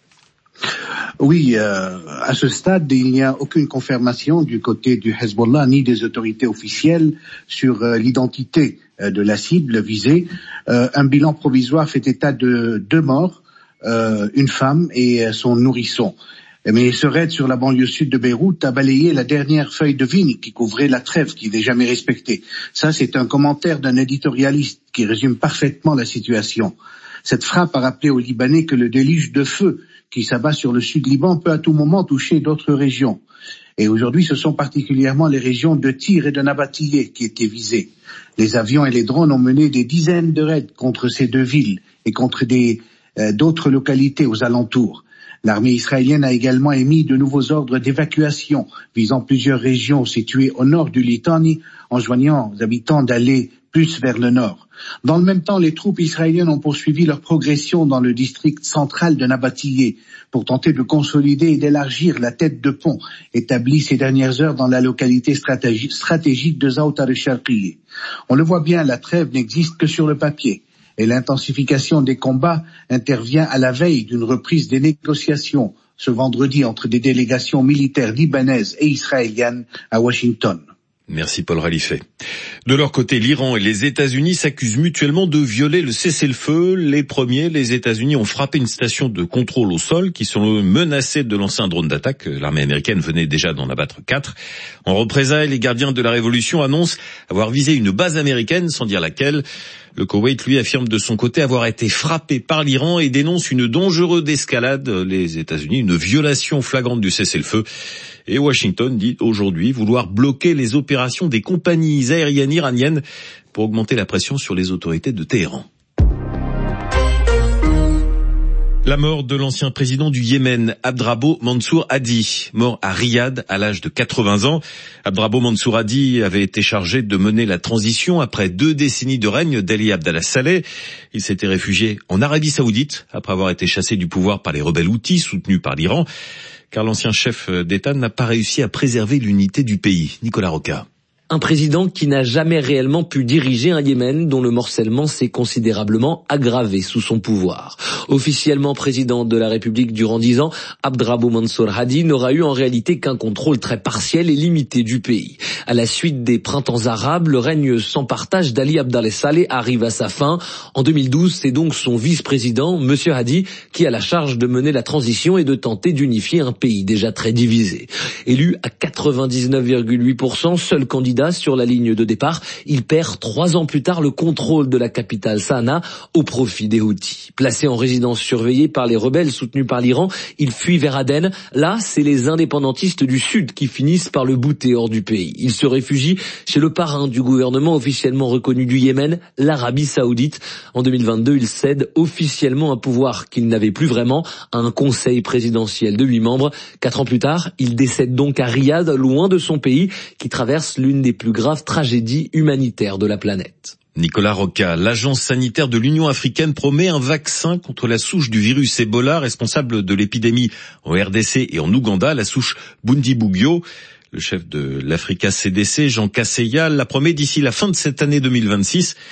Oui, à ce stade, il n'y a aucune confirmation du côté du Hezbollah ni des autorités officielles sur l'identité de la cible visée. Un bilan provisoire fait état de 2 morts, une femme et son nourrisson. Mais ce raid sur la banlieue sud de Beyrouth a balayé la dernière feuille de vigne qui couvrait la trêve qui n'est jamais respectée. Ça, c'est un commentaire d'un éditorialiste qui résume parfaitement la situation. Cette frappe a rappelé aux Libanais que le déluge de feu qui s'abat sur le sud Liban peut à tout moment toucher d'autres régions. Et aujourd'hui, ce sont particulièrement les régions de Tyr et de Nabatiyeh qui étaient visées. Les avions et les drones ont mené des dizaines de raids contre ces 2 villes et contre d'autres localités aux alentours. L'armée israélienne a également émis de nouveaux ordres d'évacuation visant plusieurs régions situées au nord du Litani, enjoignant aux habitants d'aller plus vers le nord. Dans le même temps, les troupes israéliennes ont poursuivi leur progression dans le district central de Nabatiyeh pour tenter de consolider et d'élargir la tête de pont établie ces dernières heures dans la localité stratégique de Zawtar al-Sharqiyeh. On le voit bien, la trêve n'existe que sur le papier. Et l'intensification des combats intervient à la veille d'une reprise des négociations ce vendredi entre des délégations militaires libanaises et israéliennes à Washington. Merci Paul Khalife. De leur côté, l'Iran et les États-Unis s'accusent mutuellement de violer le cessez-le-feu. Les premiers, les États-Unis ont frappé une station de contrôle au sol qui sont menacés de lancer un drone d'attaque. L'armée américaine venait déjà d'en abattre 4. En représailles, les gardiens de la révolution annoncent avoir visé une base américaine, sans dire laquelle. Le Koweït, lui, affirme de son côté avoir été frappé par l'Iran et dénonce une dangereuse escalade. Les États-Unis, une violation flagrante du cessez-le-feu. Et Washington dit aujourd'hui vouloir bloquer les opérations des compagnies aériennes iraniennes pour augmenter la pression sur les autorités de Téhéran. La mort de l'ancien président du Yémen, Abdrabbo Mansour Hadi, mort à Riyad à l'âge de 80 ans. Abdrabbo Mansour Hadi avait été chargé de mener la transition après 2 décennies de règne d'Ali Abdallah Saleh. Il s'était réfugié en Arabie Saoudite après avoir été chassé du pouvoir par les rebelles houthis soutenus par l'Iran, car l'ancien chef d'État n'a pas réussi à préserver l'unité du pays. Nicolas Roca. Un président qui n'a jamais réellement pu diriger un Yémen dont le morcellement s'est considérablement aggravé sous son pouvoir. Officiellement président de la République durant 10 ans, Abdrabbo Mansour Hadi n'aura eu en réalité qu'un contrôle très partiel et limité du pays. À la suite des printemps arabes, le règne sans partage d'Ali Abdallah Saleh arrive à sa fin. En 2012, c'est donc son vice-président, Monsieur Hadi, qui a la charge de mener la transition et de tenter d'unifier un pays déjà très divisé. Élu à 99,8%, seul candidat sur la ligne de départ, il perd 3 ans plus tard le contrôle de la capitale Sanaa au profit des Houthis. Placé en résidence surveillée par les rebelles soutenus par l'Iran, il fuit vers Aden. Là, c'est les indépendantistes du Sud qui finissent par le bouter hors du pays. Il se réfugie chez le parrain du gouvernement officiellement reconnu du Yémen, l'Arabie Saoudite. En 2022, il cède officiellement un pouvoir qu'il n'avait plus vraiment à un conseil présidentiel de 8 membres. 4 ans plus tard, il décède donc à Riyad, loin de son pays, qui traverse l'une des plus graves tragédies humanitaires de la planète. Nicolas Roca, l'agence sanitaire de l'Union africaine promet un vaccin contre la souche du virus Ebola responsable de l'épidémie en RDC et en Ouganda, la souche Bundibugyo. Le chef de l'Africa CDC, Jean Kaseya, la promet d'ici la fin de cette année 2026.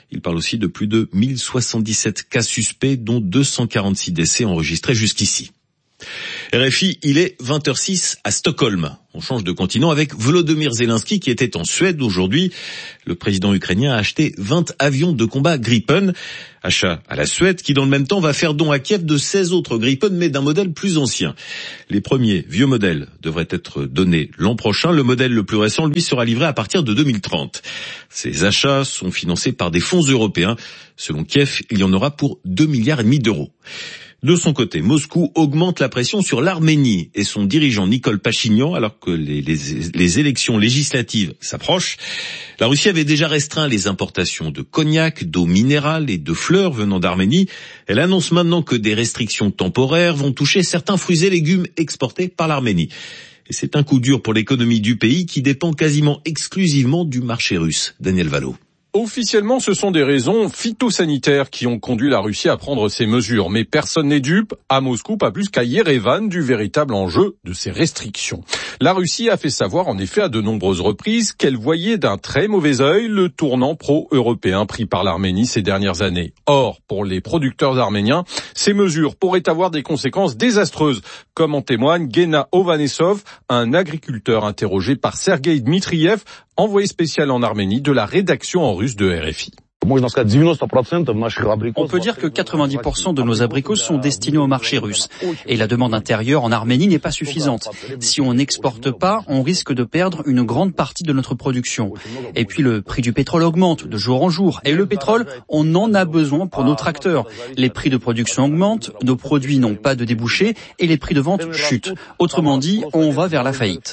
Il parle aussi de plus de 1077 cas suspects, dont 246 décès enregistrés jusqu'ici. RFI, il est 20h06 à Stockholm. On change de continent avec Volodymyr Zelensky qui était en Suède aujourd'hui. Le président ukrainien a acheté 20 avions de combat Gripen. Achat à la Suède qui dans le même temps va faire don à Kiev de 16 autres Gripen mais d'un modèle plus ancien. Les premiers vieux modèles devraient être donnés l'an prochain. Le modèle le plus récent, lui, sera livré à partir de 2030. Ces achats sont financés par des fonds européens. Selon Kiev, il y en aura pour 2,5 milliards d'euros. De son côté, Moscou augmente la pression sur l'Arménie et son dirigeant Nikol Pachinian alors que les élections législatives s'approchent. La Russie avait déjà restreint les importations de cognac, d'eau minérale et de fleurs venant d'Arménie. Elle annonce maintenant que des restrictions temporaires vont toucher certains fruits et légumes exportés par l'Arménie. Et c'est un coup dur pour l'économie du pays qui dépend quasiment exclusivement du marché russe. Daniel Valo. Officiellement, ce sont des raisons phytosanitaires qui ont conduit la Russie à prendre ces mesures. Mais personne n'est dupe, à Moscou, pas plus qu'à Yerevan, du véritable enjeu de ces restrictions. La Russie a fait savoir, en effet, à de nombreuses reprises, qu'elle voyait d'un très mauvais œil le tournant pro-européen pris par l'Arménie ces dernières années. Or, pour les producteurs arméniens, ces mesures pourraient avoir des conséquences désastreuses, comme en témoigne Gena Ovanesov, un agriculteur interrogé par Sergei Dmitriev, envoyé spécial en Arménie de la rédaction en russe de RFI. On peut dire que 90% de nos abricots sont destinés au marché russe. Et la demande intérieure en Arménie n'est pas suffisante. Si on n'exporte pas, on risque de perdre une grande partie de notre production. Et puis le prix du pétrole augmente de jour en jour. Et le pétrole, on en a besoin pour nos tracteurs. Les prix de production augmentent, nos produits n'ont pas de débouchés et les prix de vente chutent. Autrement dit, on va vers la faillite.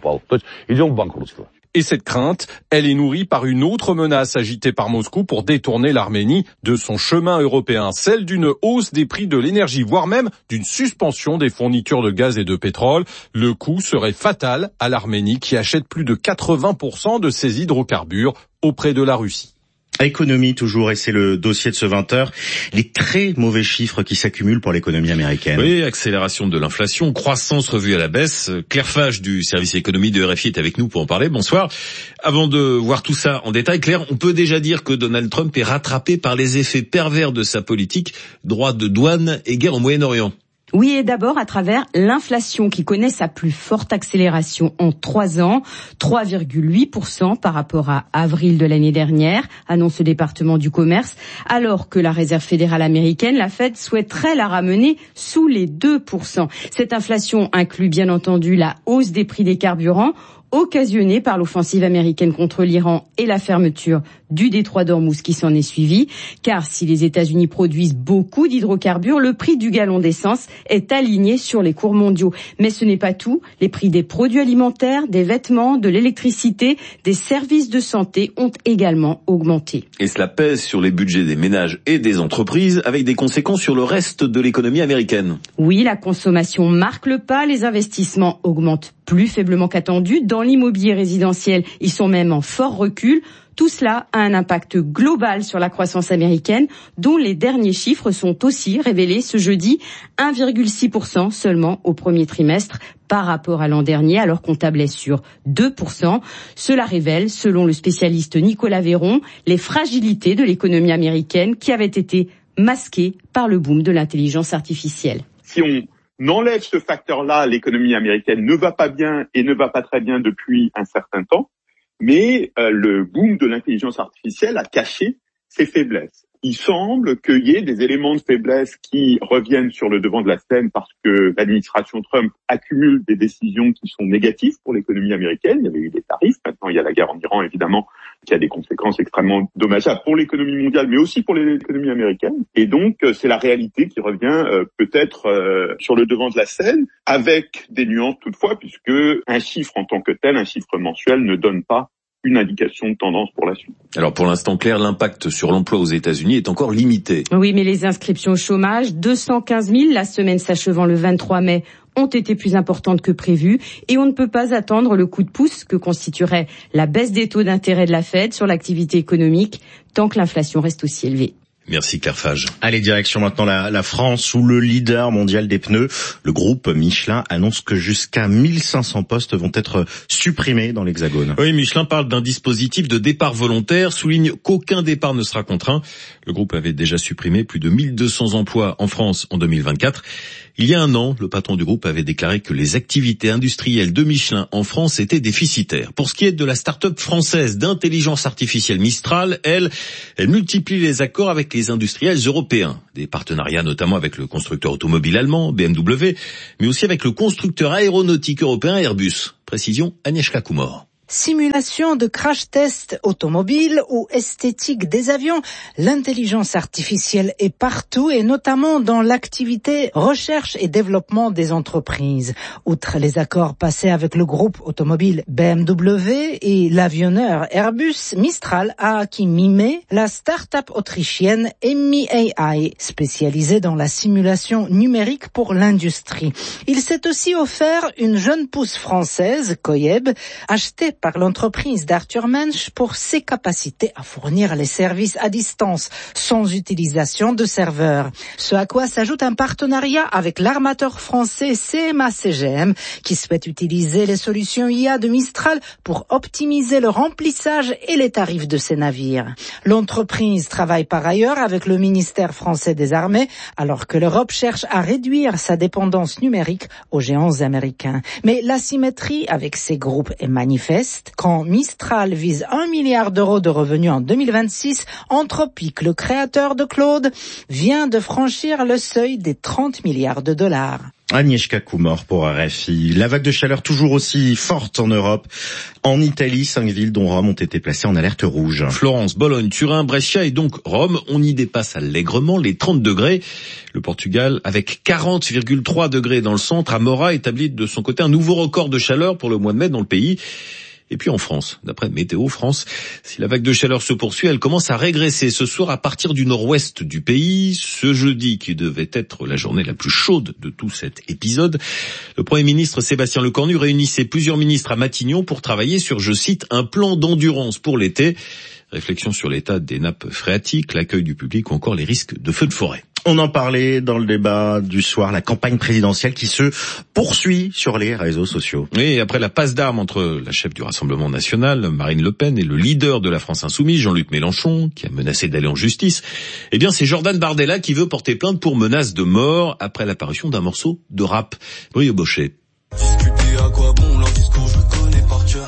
Et cette crainte, elle est nourrie par une autre menace agitée par Moscou pour détourner l'Arménie de son chemin européen, celle d'une hausse des prix de l'énergie, voire même d'une suspension des fournitures de gaz et de pétrole. Le coût serait fatal à l'Arménie qui achète plus de 80% de ses hydrocarbures auprès de la Russie. Économie toujours, et c'est le dossier de ce 20h, les très mauvais chiffres qui s'accumulent pour l'économie américaine. Oui, accélération de l'inflation, croissance revue à la baisse. Claire Fage du service économie de RFI est avec nous pour en parler. Bonsoir. Avant de voir tout ça en détail, Claire, on peut déjà dire que Donald Trump est rattrapé par les effets pervers de sa politique, droits de douane et guerre au Moyen-Orient. Oui, et d'abord à travers l'inflation qui connaît sa plus forte accélération en 3 ans, 3,8% par rapport à avril de l'année dernière, annonce le département du commerce, alors que la Réserve fédérale américaine, la Fed, souhaiterait la ramener sous les 2%. Cette inflation inclut bien entendu la hausse des prix des carburants, occasionnée par l'offensive américaine contre l'Iran et la fermeture du détroit d'Ormuz qui s'en est suivie. Car si les États-Unis produisent beaucoup d'hydrocarbures, le prix du gallon d'essence est aligné sur les cours mondiaux. Mais ce n'est pas tout. Les prix des produits alimentaires, des vêtements, de l'électricité, des services de santé ont également augmenté. Et cela pèse sur les budgets des ménages et des entreprises avec des conséquences sur le reste de l'économie américaine. Oui, la consommation marque le pas. Les investissements augmentent plus faiblement qu'attendu. Dans l'immobilier résidentiel, ils sont même en fort recul. Tout cela a un impact global sur la croissance américaine, dont les derniers chiffres sont aussi révélés ce jeudi, 1,6% seulement au premier trimestre par rapport à l'an dernier, alors qu'on tablait sur 2%. Cela révèle, selon le spécialiste Nicolas Véron, les fragilités de l'économie américaine qui avaient été masquées par le boom de l'intelligence artificielle. Si on enlève ce facteur-là, l'économie américaine ne va pas bien et ne va pas très bien depuis un certain temps. Mais le boom de l'intelligence artificielle a caché ses faiblesses. Il semble qu'il y ait des éléments de faiblesse qui reviennent sur le devant de la scène parce que l'administration Trump accumule des décisions qui sont négatives pour l'économie américaine. Il y avait eu des tarifs, maintenant il y a la guerre en Iran évidemment, qui a des conséquences extrêmement dommageables pour l'économie mondiale, mais aussi pour l'économie américaine. Et donc c'est la réalité qui revient peut-être sur le devant de la scène, avec des nuances toutefois, puisque un chiffre en tant que tel, un chiffre mensuel, ne donne pas une indication de tendance pour la suite. Alors pour l'instant, Claire, l'impact sur l'emploi aux États-Unis est encore limité. Oui, mais les inscriptions au chômage, 215 000 la semaine s'achevant le 23 mai, ont été plus importantes que prévu et on ne peut pas attendre le coup de pouce que constituerait la baisse des taux d'intérêt de la Fed sur l'activité économique tant que l'inflation reste aussi élevée. Merci Claire Fage. Allez, direction maintenant la France, où le leader mondial des pneus, le groupe Michelin, annonce que jusqu'à 1500 postes vont être supprimés dans l'Hexagone. Oui, Michelin parle d'un dispositif de départ volontaire, souligne qu'aucun départ ne sera contraint. Le groupe avait déjà supprimé plus de 1200 emplois en France en 2024. Il y a un an, le patron du groupe avait déclaré que les activités industrielles de Michelin en France étaient déficitaires. Pour ce qui est de la start-up française d'intelligence artificielle Mistral, elle multiplie les accords avec les industriels européens. Des partenariats notamment avec le constructeur automobile allemand, BMW, mais aussi avec le constructeur aéronautique européen Airbus. Précision, Agnieszka Kumor. Simulation de crash test automobile ou esthétique des avions, l'intelligence artificielle est partout et notamment dans l'activité recherche et développement des entreprises. Outre les accords passés avec le groupe automobile BMW et l'avionneur Airbus, Mistral a acquis mi-mai la start-up autrichienne Emmi AI, spécialisée dans la simulation numérique pour l'industrie. Il s'est aussi offert une jeune pousse française, Coyeb, achetée par l'entreprise d'Arthur Mensch pour ses capacités à fournir les services à distance sans utilisation de serveurs. Ce à quoi s'ajoute un partenariat avec l'armateur français CMA-CGM qui souhaite utiliser les solutions IA de Mistral pour optimiser le remplissage et les tarifs de ses navires. L'entreprise travaille par ailleurs avec le ministère français des Armées alors que l'Europe cherche à réduire sa dépendance numérique aux géants américains. Mais l'asymétrie avec ces groupes est manifeste. Quand Mistral vise 1 milliard d'euros de revenus en 2026, Anthropic, le créateur de Claude, vient de franchir le seuil des 30 milliards de dollars. Agnieszka Kumor pour RFI. La vague de chaleur toujours aussi forte en Europe. En Italie, 5 villes dont Rome ont été placées en alerte rouge. Florence, Bologne, Turin, Brescia et donc Rome. On y dépasse allègrement les 30 degrés. Le Portugal, avec 40,3 degrés dans le centre, Amora établit de son côté un nouveau record de chaleur pour le mois de mai dans le pays. Et puis en France, d'après Météo France, si la vague de chaleur se poursuit, elle commence à régresser ce soir à partir du nord-ouest du pays. Ce jeudi, qui devait être la journée la plus chaude de tout cet épisode, le Premier ministre Sébastien Lecornu réunissait plusieurs ministres à Matignon pour travailler sur, je cite, un plan d'endurance pour l'été. Réflexion sur l'état des nappes phréatiques, l'accueil du public ou encore les risques de feux de forêt. On en parlait dans le débat du soir, la campagne présidentielle qui se poursuit sur les réseaux sociaux. Oui, après la passe d'armes entre la chef du Rassemblement national, Marine Le Pen, et le leader de la France insoumise, Jean-Luc Mélenchon, qui a menacé d'aller en justice, eh bien c'est Jordan Bardella qui veut porter plainte pour menace de mort après l'apparition d'un morceau de rap. Brio Bochet. Discuter à quoi bon, leur discours je le connais par cœur.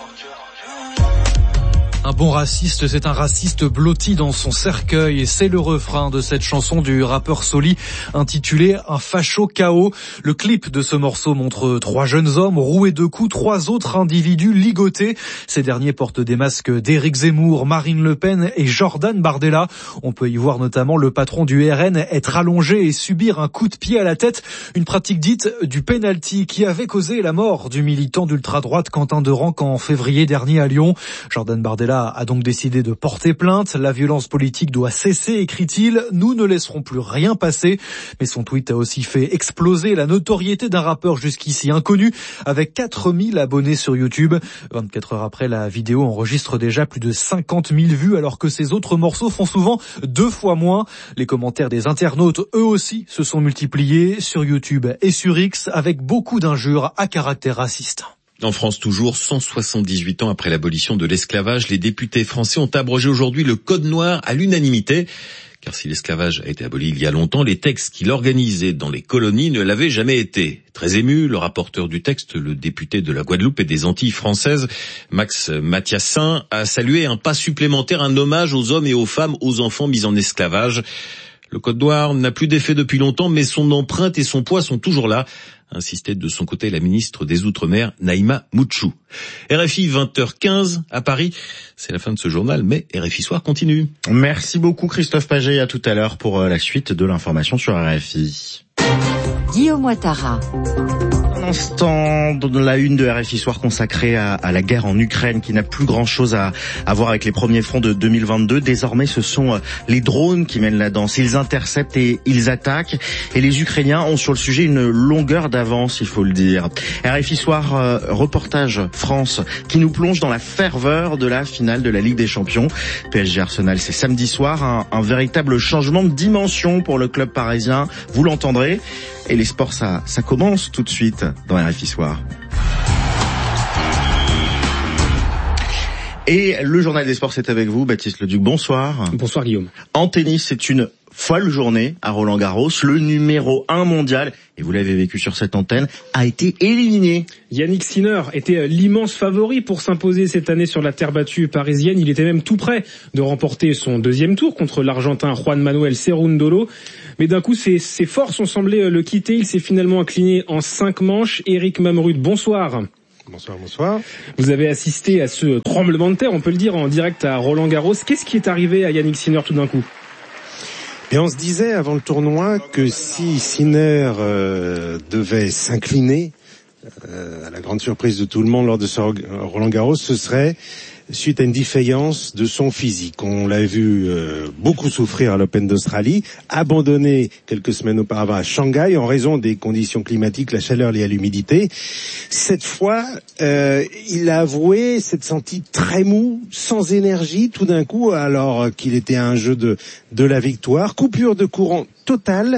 Un bon raciste, c'est un raciste blotti dans son cercueil et c'est le refrain de cette chanson du rappeur Soli intitulée Un facho KO. Le clip de ce morceau montre 3 jeunes hommes roués de coups, 3 autres individus ligotés. Ces derniers portent des masques d'Éric Zemmour, Marine Le Pen et Jordan Bardella. On peut y voir notamment le patron du RN être allongé et subir un coup de pied à la tête, une pratique dite du penalty qui avait causé la mort du militant d'ultra-droite Quentin Derenc en février dernier à Lyon. Jordan Bardella a donc décidé de porter plainte. La violence politique doit cesser, écrit-il. Nous ne laisserons plus rien passer. Mais son tweet a aussi fait exploser la notoriété d'un rappeur jusqu'ici inconnu, avec 4000 abonnés sur YouTube. 24 heures après, la vidéo enregistre déjà plus de 50 000 vues, alors que ses autres morceaux font souvent 2 fois moins. Les commentaires des internautes, eux aussi, se sont multipliés sur YouTube et sur X, avec beaucoup d'injures à caractère raciste. En France toujours, 178 ans après l'abolition de l'esclavage, les députés français ont abrogé aujourd'hui le Code noir à l'unanimité. Car si l'esclavage a été aboli il y a longtemps, les textes qui l'organisaient dans les colonies ne l'avaient jamais été. Très ému, le rapporteur du texte, le député de la Guadeloupe et des Antilles françaises, Max Mathiassin, a salué un pas supplémentaire, un hommage aux hommes et aux femmes, aux enfants mis en esclavage. Le Code noir n'a plus d'effet depuis longtemps, mais son empreinte et son poids sont toujours là, insistait de son côté la ministre des Outre-mer, Naïma Mouchou. RFI 20h15 à Paris, c'est la fin de ce journal, mais RFI Soir continue. Merci beaucoup Christophe Paget, à tout à l'heure pour la suite de l'information sur RFI. Guillaume Ouattara. Un instant dans la une de RFI Soir consacrée à la guerre en Ukraine qui n'a plus grand chose à voir avec les premiers fronts de 2022. Désormais, ce sont les drones qui mènent la danse. Ils interceptent et ils attaquent. Et les Ukrainiens ont sur le sujet une longueur d'avance, il faut le dire. RFI Soir, reportage France qui nous plonge dans la ferveur de la finale de la Ligue des Champions. PSG Arsenal, c'est samedi soir. Un véritable changement de dimension pour le club parisien. Vous l'entendrez. Et les sports, ça commence tout de suite dans RFI Soir. Et le journal des sports, c'est avec vous, Baptiste Leduc. Bonsoir. Bonsoir Guillaume. En tennis, c'est une folle journée à Roland-Garros. Le numéro 1 mondial, et vous l'avez vécu sur cette antenne, a été éliminé. Yannick Sinner était l'immense favori pour s'imposer cette année sur la terre battue parisienne. Il était même tout prêt de remporter son deuxième tour contre l'Argentin Juan Manuel Cerúndolo. Mais d'un coup, ses forces ont semblé le quitter. Il s'est finalement incliné en 5 manches. Éric Mamrud, bonsoir. Bonsoir. Vous avez assisté à ce tremblement de terre, on peut le dire, en direct à Roland-Garros. Qu'est-ce qui est arrivé à Yannick Sinner tout d'un coup ? Et on se disait avant le tournoi que si Sinner devait s'incliner, à la grande surprise de tout le monde lors de ce Roland-Garros, ce serait suite à une défaillance de son physique. On l'a vu beaucoup souffrir à l'Open d'Australie, abandonné quelques semaines auparavant à Shanghai en raison des conditions climatiques, la chaleur liée à l'humidité. Cette fois, il a avoué s'être senti très mou, sans énergie, tout d'un coup, alors qu'il était à un jeu de la victoire. Coupure de courant totale.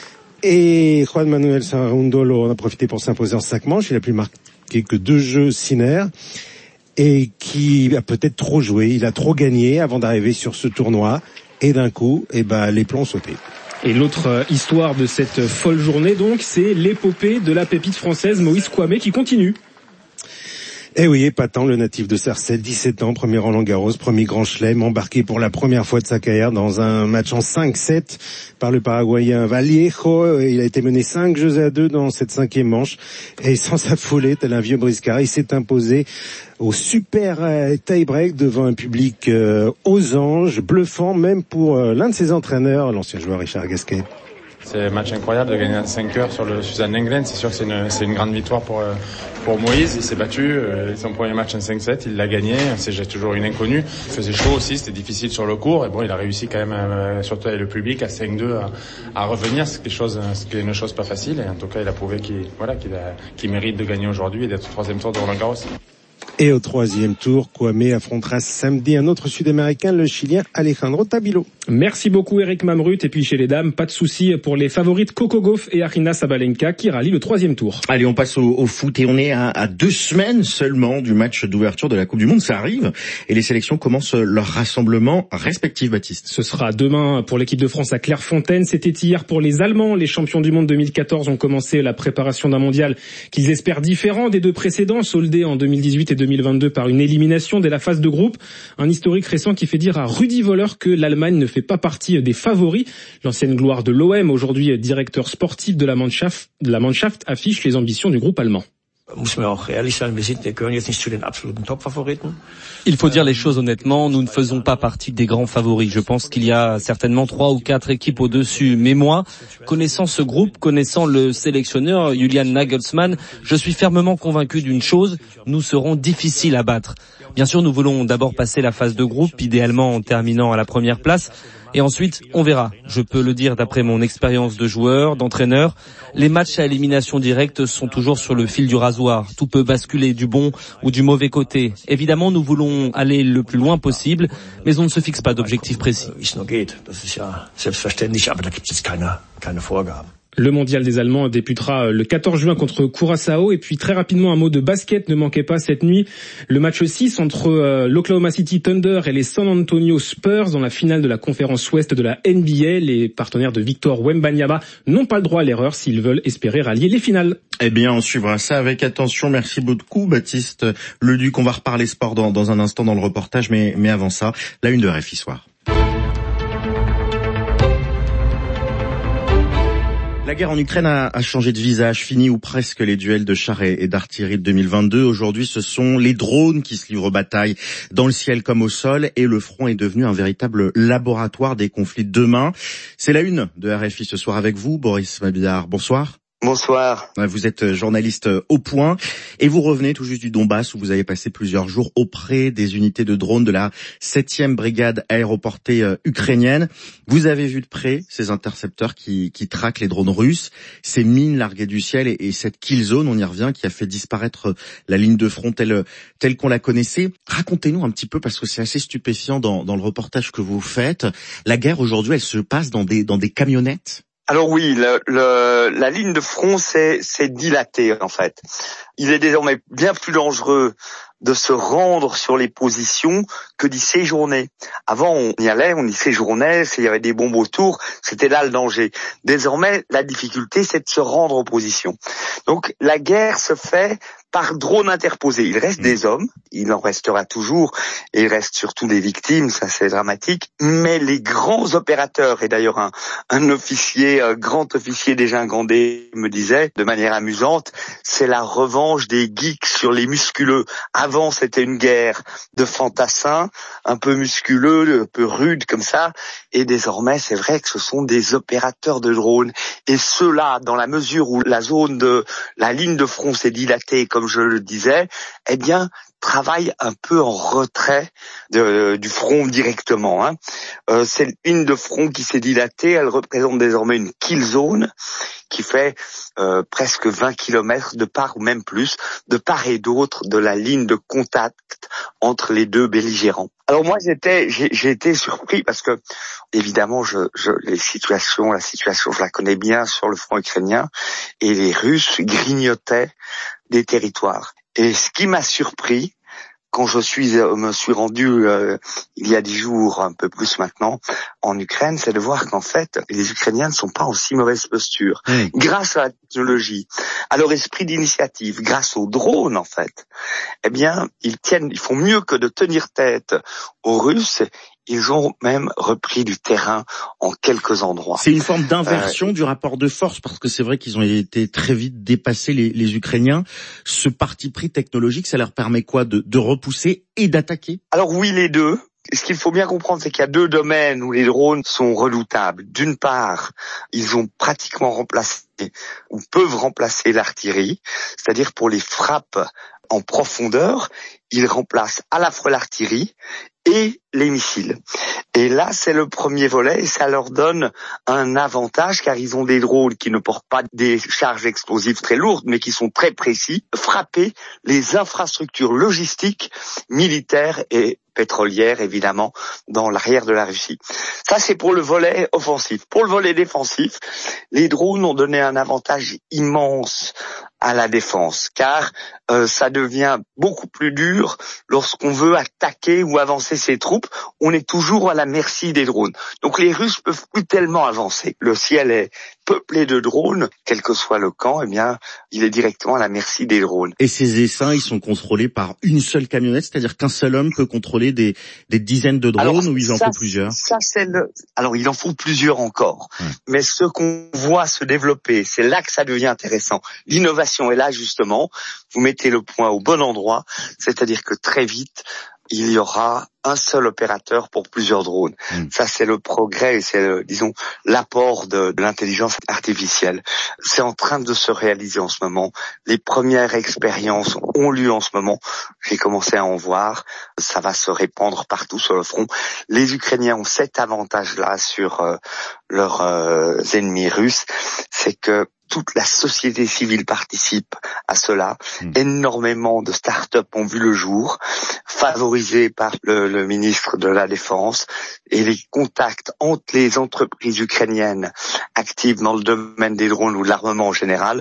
Et Juan Manuel Cerúndolo en a profité pour s'imposer en 5 manches. Il a plus marqué que 2 jeux Sinner. Et qui a peut-être trop joué, il a trop gagné avant d'arriver sur ce tournoi, et d'un coup, les plombs ont sauté. Et l'autre histoire de cette folle journée, donc, c'est l'épopée de la pépite française Moïse Kouamé qui continue. Eh oui, épatant, le natif de Sarcelles, 17 ans, premier Roland-Garros, premier grand chelem, embarqué pour la première fois de sa carrière dans un match en 5-7 par le Paraguayen Vallejo. Il a été mené 5-2 dans cette 5e manche. Et sans s'affoler, tel un vieux briscard, il s'est imposé au super tie-break devant un public aux anges, bluffant même pour l'un de ses entraîneurs, l'ancien joueur Richard Gasquet. C'est un match incroyable de gagner à 5 heures sur le Suzanne Lenglen. C'est sûr que c'est une grande victoire pour Moïse. Il s'est battu. Son premier match en 5-7, il l'a gagné. C'est toujours une inconnue. Il faisait chaud aussi, c'était difficile sur le court. Et bon, il a réussi quand même, surtout avec le public, à 5-2 à revenir. C'est une chose pas facile. Et en tout cas, il a prouvé qu'il mérite de gagner aujourd'hui et d'être au 3e tour de Roland-Garros. Et au 3e tour, Kouamé affrontera samedi un autre Sud-Américain, le Chilien Alejandro Tabilo. Merci beaucoup Éric Mamrut. Et puis chez les dames, pas de souci pour les favorites Coco Gauff et Aryna Sabalenka qui rallient le 3e tour. Allez, on passe au foot et on est à 2 semaines seulement du match d'ouverture de la Coupe du Monde. Ça arrive et les sélections commencent leur rassemblement respectif, Baptiste. Ce sera demain pour l'équipe de France à Clairefontaine. C'était hier pour les Allemands. Les champions du monde 2014 ont commencé la préparation d'un mondial qu'ils espèrent différent des 2 précédents, soldés en 2018 et 2022 par une élimination dès la phase de groupe. Un historique récent qui fait dire à Rudi Völler que l'Allemagne ne fait pas partie des favoris. L'ancienne gloire de l'OM, aujourd'hui directeur sportif de la Mannschaft, affiche les ambitions du groupe allemand. Il faut dire les choses honnêtement, nous ne faisons pas partie des grands favoris. Je pense qu'il y a certainement 3 ou 4 équipes au-dessus. Mais moi, connaissant ce groupe, connaissant le sélectionneur Julian Nagelsmann, je suis fermement convaincu d'une chose, nous serons difficiles à battre. Bien sûr, nous voulons d'abord passer la phase de groupe, idéalement en terminant à la première place. Et ensuite, on verra. Je peux le dire d'après mon expérience de joueur, d'entraîneur. Les matchs à élimination directe sont toujours sur le fil du rasoir. Tout peut basculer du bon ou du mauvais côté. Évidemment, nous voulons aller le plus loin possible, mais on ne se fixe pas d'objectif précis. Le mondial des Allemands débutera le 14 juin contre Curaçao. Et puis très rapidement, un mot de basket ne manquait pas cette nuit. Le match 6 entre l'Oklahoma City Thunder et les San Antonio Spurs dans la finale de la conférence ouest de la NBA. Les partenaires de Victor Wembanyama n'ont pas le droit à l'erreur s'ils veulent espérer rallier les finales. Eh bien, on suivra ça avec attention. Merci beaucoup, Baptiste Leduc. On va reparler sport dans un instant dans le reportage, mais avant ça, la une de RFI Soir. La guerre en Ukraine a changé de visage, fini ou presque les duels de chars et d'artillerie de 2022. Aujourd'hui, ce sont les drones qui se livrent bataille dans le ciel comme au sol et le front est devenu un véritable laboratoire des conflits de demain. C'est la une de RFI ce soir avec vous, Boris Mabillard. Bonsoir. Bonsoir. Vous êtes journaliste au Point et vous revenez tout juste du Donbass où vous avez passé plusieurs jours auprès des unités de drones de la 7e brigade aéroportée ukrainienne. Vous avez vu de près ces intercepteurs qui traquent les drones russes, ces mines larguées du ciel et cette kill zone, on y revient, qui a fait disparaître la ligne de front telle qu'on la connaissait. Racontez-nous un petit peu, parce que c'est assez stupéfiant dans le reportage que vous faites. La guerre aujourd'hui, elle se passe dans des camionnettes? Alors oui, la ligne de front s'est dilatée en fait. Il est désormais bien plus dangereux de se rendre sur les positions que d'y séjourner. Avant, on y allait, on y séjournait, s'il y avait des bombes autour, c'était là le danger. Désormais, la difficulté, c'est de se rendre aux positions. Donc, la guerre se fait par drone interposé. Il reste des hommes, il en restera toujours, et il reste surtout des victimes, ça c'est dramatique, mais les grands opérateurs, et d'ailleurs un officier, grand officier déjà ingandé me disait, de manière amusante, c'est la revanche des geeks sur les musculeux. Avant, c'était une guerre de fantassins, un peu musculeux, un peu rude comme ça, et désormais, c'est vrai que ce sont des opérateurs de drones. Et ceux-là, dans la mesure où la ligne de front s'est dilatée, comme je le disais, eh bien, travaillent un peu en retrait du front directement. C'est une ligne de front qui s'est dilatée, elle représente désormais une kill zone qui fait presque 20 kilomètres de part ou même plus, de part et d'autre de la ligne de contact entre les deux belligérants. Alors moi j'ai été surpris parce que évidemment la situation je la connais bien sur le front ukrainien et les Russes grignotaient des territoires. Et ce qui m'a surpris quand me suis rendu il y a 10 jours, un peu plus maintenant, en Ukraine, c'est de voir qu'en fait, les Ukrainiens ne sont pas en si mauvaise posture. Grâce à la technologie, à leur esprit d'initiative, grâce aux drones en fait, eh bien, ils font mieux que de tenir tête aux Russes. Ils ont même repris du terrain en quelques endroits. C'est une forme d'inversion du rapport de force, parce que c'est vrai qu'ils ont été très vite dépassés, les Ukrainiens. Ce parti pris technologique, ça leur permet quoi, de repousser et d'attaquer? Alors oui, les deux. Ce qu'il faut bien comprendre, c'est qu'il y a deux domaines où les drones sont redoutables. D'une part, ils ont pratiquement remplacé ou peuvent remplacer l'artillerie, c'est-à-dire pour les frappes en profondeur, ils remplacent à la fois l'artillerie et les missiles. Et là, c'est le premier volet et ça leur donne un avantage car ils ont des drones qui ne portent pas des charges explosives très lourdes mais qui sont très précis, frapper les infrastructures logistiques, militaires et pétrolières, évidemment, dans l'arrière de la Russie. Ça, c'est pour le volet offensif. Pour le volet défensif, les drones ont donné un avantage immense à la défense, car ça devient beaucoup plus dur lorsqu'on veut attaquer ou avancer ses troupes. On est toujours à la merci des drones. Donc les Russes peuvent plus tellement avancer. Le ciel est peuplé de drones, quel que soit le camp, eh bien, il est directement à la merci des drones. Et ces essaims, ils sont contrôlés par une seule camionnette, c'est-à-dire qu'un seul homme peut contrôler des dizaines de drones. Alors, ou ils en font plusieurs? Alors, il en faut plusieurs encore. Mais ce qu'on voit se développer, c'est là que ça devient intéressant. L'innovation est là, justement. Vous mettez le point au bon endroit, c'est-à-dire que très vite, il y aura un seul opérateur pour plusieurs drones. Ça, c'est le progrès et c'est, disons, l'apport de l'intelligence artificielle. C'est en train de se réaliser en ce moment. Les premières expériences ont lieu en ce moment. J'ai commencé à en voir. Ça va se répandre partout sur le front. Les Ukrainiens ont cet avantage-là sur leurs ennemis russes, c'est que toute la société civile participe à cela. Énormément de start-up ont vu le jour, favorisés par le ministre de la Défense, et les contacts entre les entreprises ukrainiennes actives dans le domaine des drones ou de l'armement en général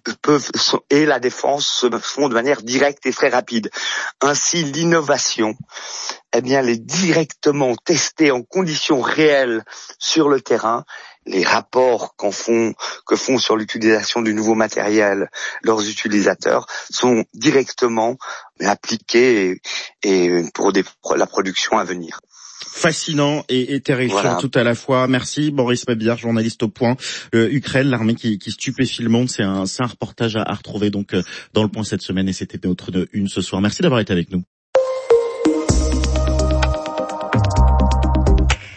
et la défense se font de manière directe et très rapide. Ainsi, l'innovation, eh bien, elle est directement testée en conditions réelles sur le terrain. Les rapports que font sur l'utilisation du nouveau matériel leurs utilisateurs sont directement appliqués et pour la production à venir. Fascinant et terrifiant tout à la fois. Merci Boris Mabillard, journaliste au Point. Ukraine, l'armée qui stupéfie le monde, c'est un reportage à retrouver donc dans le Point cette semaine et c'était notre une ce soir. Merci d'avoir été avec nous.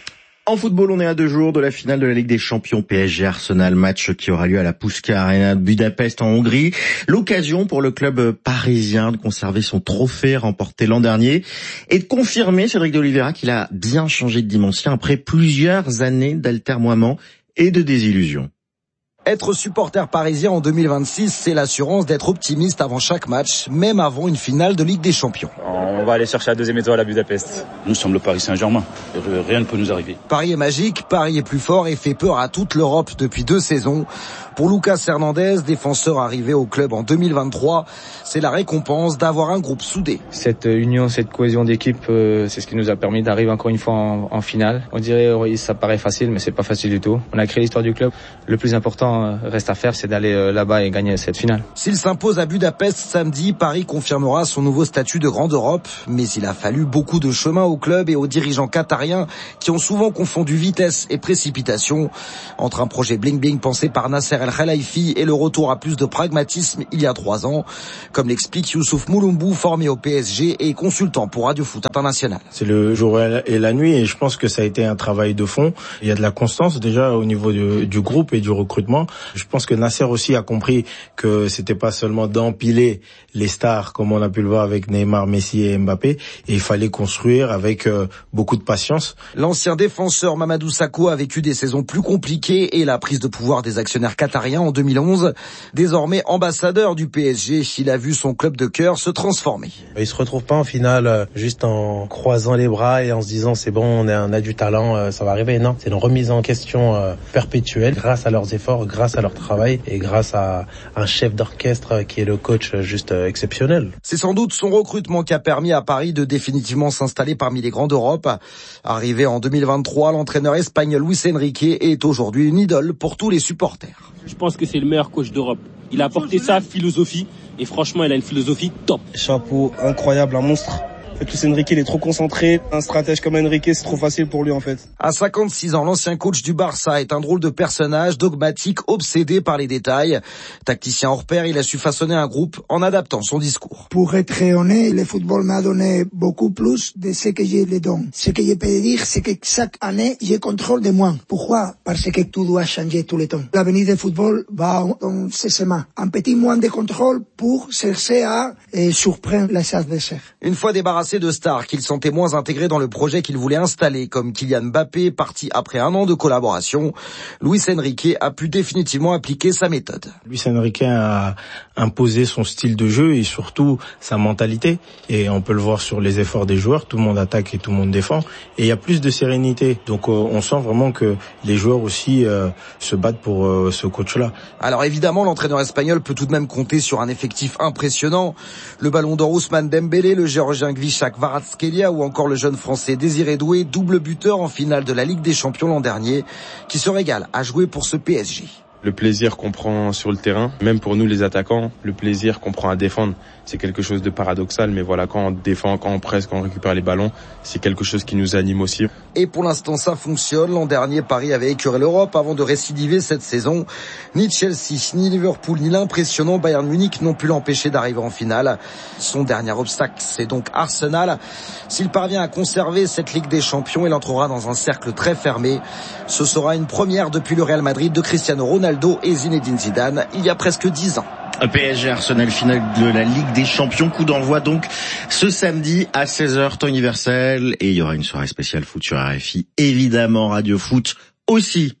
En football, on est à 2 jours de la finale de la Ligue des Champions PSG Arsenal, match qui aura lieu à la Puskás Arena de Budapest en Hongrie. L'occasion pour le club parisien de conserver son trophée remporté l'an dernier et de confirmer, Cédric de Oliveira, qu'il a bien changé de dimension après plusieurs années d'altermoiements et de désillusions. Être supporter parisien en 2026, c'est l'assurance d'être optimiste avant chaque match, même avant une finale de Ligue des Champions. On va aller chercher la 2e étoile à Budapest. Nous sommes le Paris Saint-Germain. Rien ne peut nous arriver. Paris est magique, Paris est plus fort et fait peur à toute l'Europe depuis 2 saisons. Pour Lucas Hernandez, défenseur arrivé au club en 2023, c'est la récompense d'avoir un groupe soudé. Cette union, cette cohésion d'équipe, c'est ce qui nous a permis d'arriver encore une fois en finale. On dirait, oui, ça paraît facile, mais c'est pas facile du tout. On a créé l'histoire du club. Le plus important reste à faire, c'est d'aller là-bas et gagner cette finale. S'il s'impose à Budapest samedi, Paris confirmera son nouveau statut de grande Europe. Mais il a fallu beaucoup de chemin au club et aux dirigeants qatariens qui ont souvent confondu vitesse et précipitation. Entre un projet bling-bling pensé par Nasser El Khelaifi et le retour à plus de pragmatisme il y a 3 ans. Comme l'explique Youssouf Moulombou, formé au PSG et consultant pour Radio Foot International. C'est le jour et la nuit et je pense que ça a été un travail de fond. Il y a de la constance déjà au niveau du groupe et du recrutement. Je pense que Nasser aussi a compris que c'était pas seulement d'empiler les stars comme on a pu le voir avec Neymar, Messi et Mbappé, et il fallait construire avec beaucoup de patience. L'ancien défenseur Mamadou Sakho a vécu des saisons plus compliquées et la prise de pouvoir des actionnaires qatariens en 2011. Désormais ambassadeur du PSG, il a vu son club de cœur se transformer. Il se retrouve pas en finale juste en croisant les bras et en se disant c'est bon, on a du talent, ça va arriver. Non, c'est une remise en question perpétuelle grâce à leurs efforts, grâce à leur travail et grâce à un chef d'orchestre qui est le coach juste exceptionnel. C'est sans doute son recrutement qui a permis à Paris de définitivement s'installer parmi les grands d'Europe. Arrivé en 2023, l'entraîneur espagnol Luis Enrique est aujourd'hui une idole pour tous les supporters. Je pense que c'est le meilleur coach d'Europe. Il a apporté sa philosophie et franchement, il a une philosophie top. Chapeau, incroyable, un monstre. En fait, Luis Enrique, il est trop concentré. Un stratège comme Enrique, c'est trop facile pour lui, en fait. À 56 ans, l'ancien coach du Barça est un drôle de personnage, dogmatique, obsédé par les détails. Tacticien hors pair, il a su façonner un groupe en adaptant son discours. Pour être honnête, le football m'a donné beaucoup plus de ce que je le donne. Ce que je peux dire, c'est que chaque année, je contrôle de moins. Pourquoi? Parce que tout doit changer tout le temps. L'avenir du football va dans ces semaines. Un petit moins de contrôle pour chercher à surprendre les adversaires. Une fois débarrassé de stars qu'il sentait moins intégrés dans le projet qu'il voulait installer, comme Kylian Mbappé, parti après 1 an de collaboration, Luis Enrique a pu définitivement appliquer sa méthode. Luis Enrique a imposé son style de jeu et surtout sa mentalité. Et on peut le voir sur les efforts des joueurs, tout le monde attaque et tout le monde défend. Et il y a plus de sérénité. Donc on sent vraiment que les joueurs aussi se battent pour ce coach-là. Alors évidemment, l'entraîneur espagnol peut tout de même compter sur un effectif impressionnant. Le ballon d'or Ousmane Dembélé, le géorgien Gvichak Kvaratskhelia ou encore le jeune français Désiré Doué, double buteur en finale de la Ligue des Champions l'an dernier, qui se régale à jouer pour ce PSG. Le plaisir qu'on prend sur le terrain, même pour nous les attaquants, le plaisir qu'on prend à défendre, c'est quelque chose de paradoxal, mais voilà, quand on défend, quand on presse, quand on récupère les ballons, c'est quelque chose qui nous anime aussi. Et pour l'instant, ça fonctionne. L'an dernier, Paris avait écœuré l'Europe avant de récidiver cette saison. Ni Chelsea, ni Liverpool, ni l'impressionnant Bayern Munich n'ont pu l'empêcher d'arriver en finale. Son dernier obstacle, c'est donc Arsenal. S'il parvient à conserver cette Ligue des Champions, il entrera dans un cercle très fermé. Ce sera une première depuis le Real Madrid de Cristiano Ronaldo et Zinedine Zidane, il y a presque 10 ans. PSG Arsenal, finale de la Ligue des Champions, coup d'envoi donc ce samedi à 16h temps universel, et il y aura une soirée spéciale foot sur RFI, évidemment Radio Foot aussi.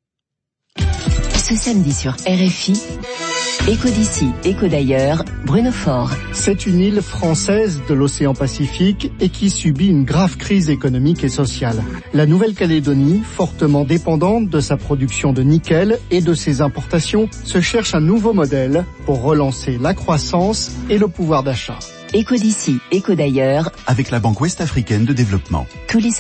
Ce samedi sur RFI, Écho d'ici, écho d'ailleurs, Bruno Faure. C'est une île française de l'océan Pacifique et qui subit une grave crise économique et sociale. La Nouvelle-Calédonie, fortement dépendante de sa production de nickel et de ses importations, se cherche un nouveau modèle pour relancer la croissance et le pouvoir d'achat. Écho d'ici, écho d'ailleurs, avec la Banque Ouest-Africaine de Développement. Tous les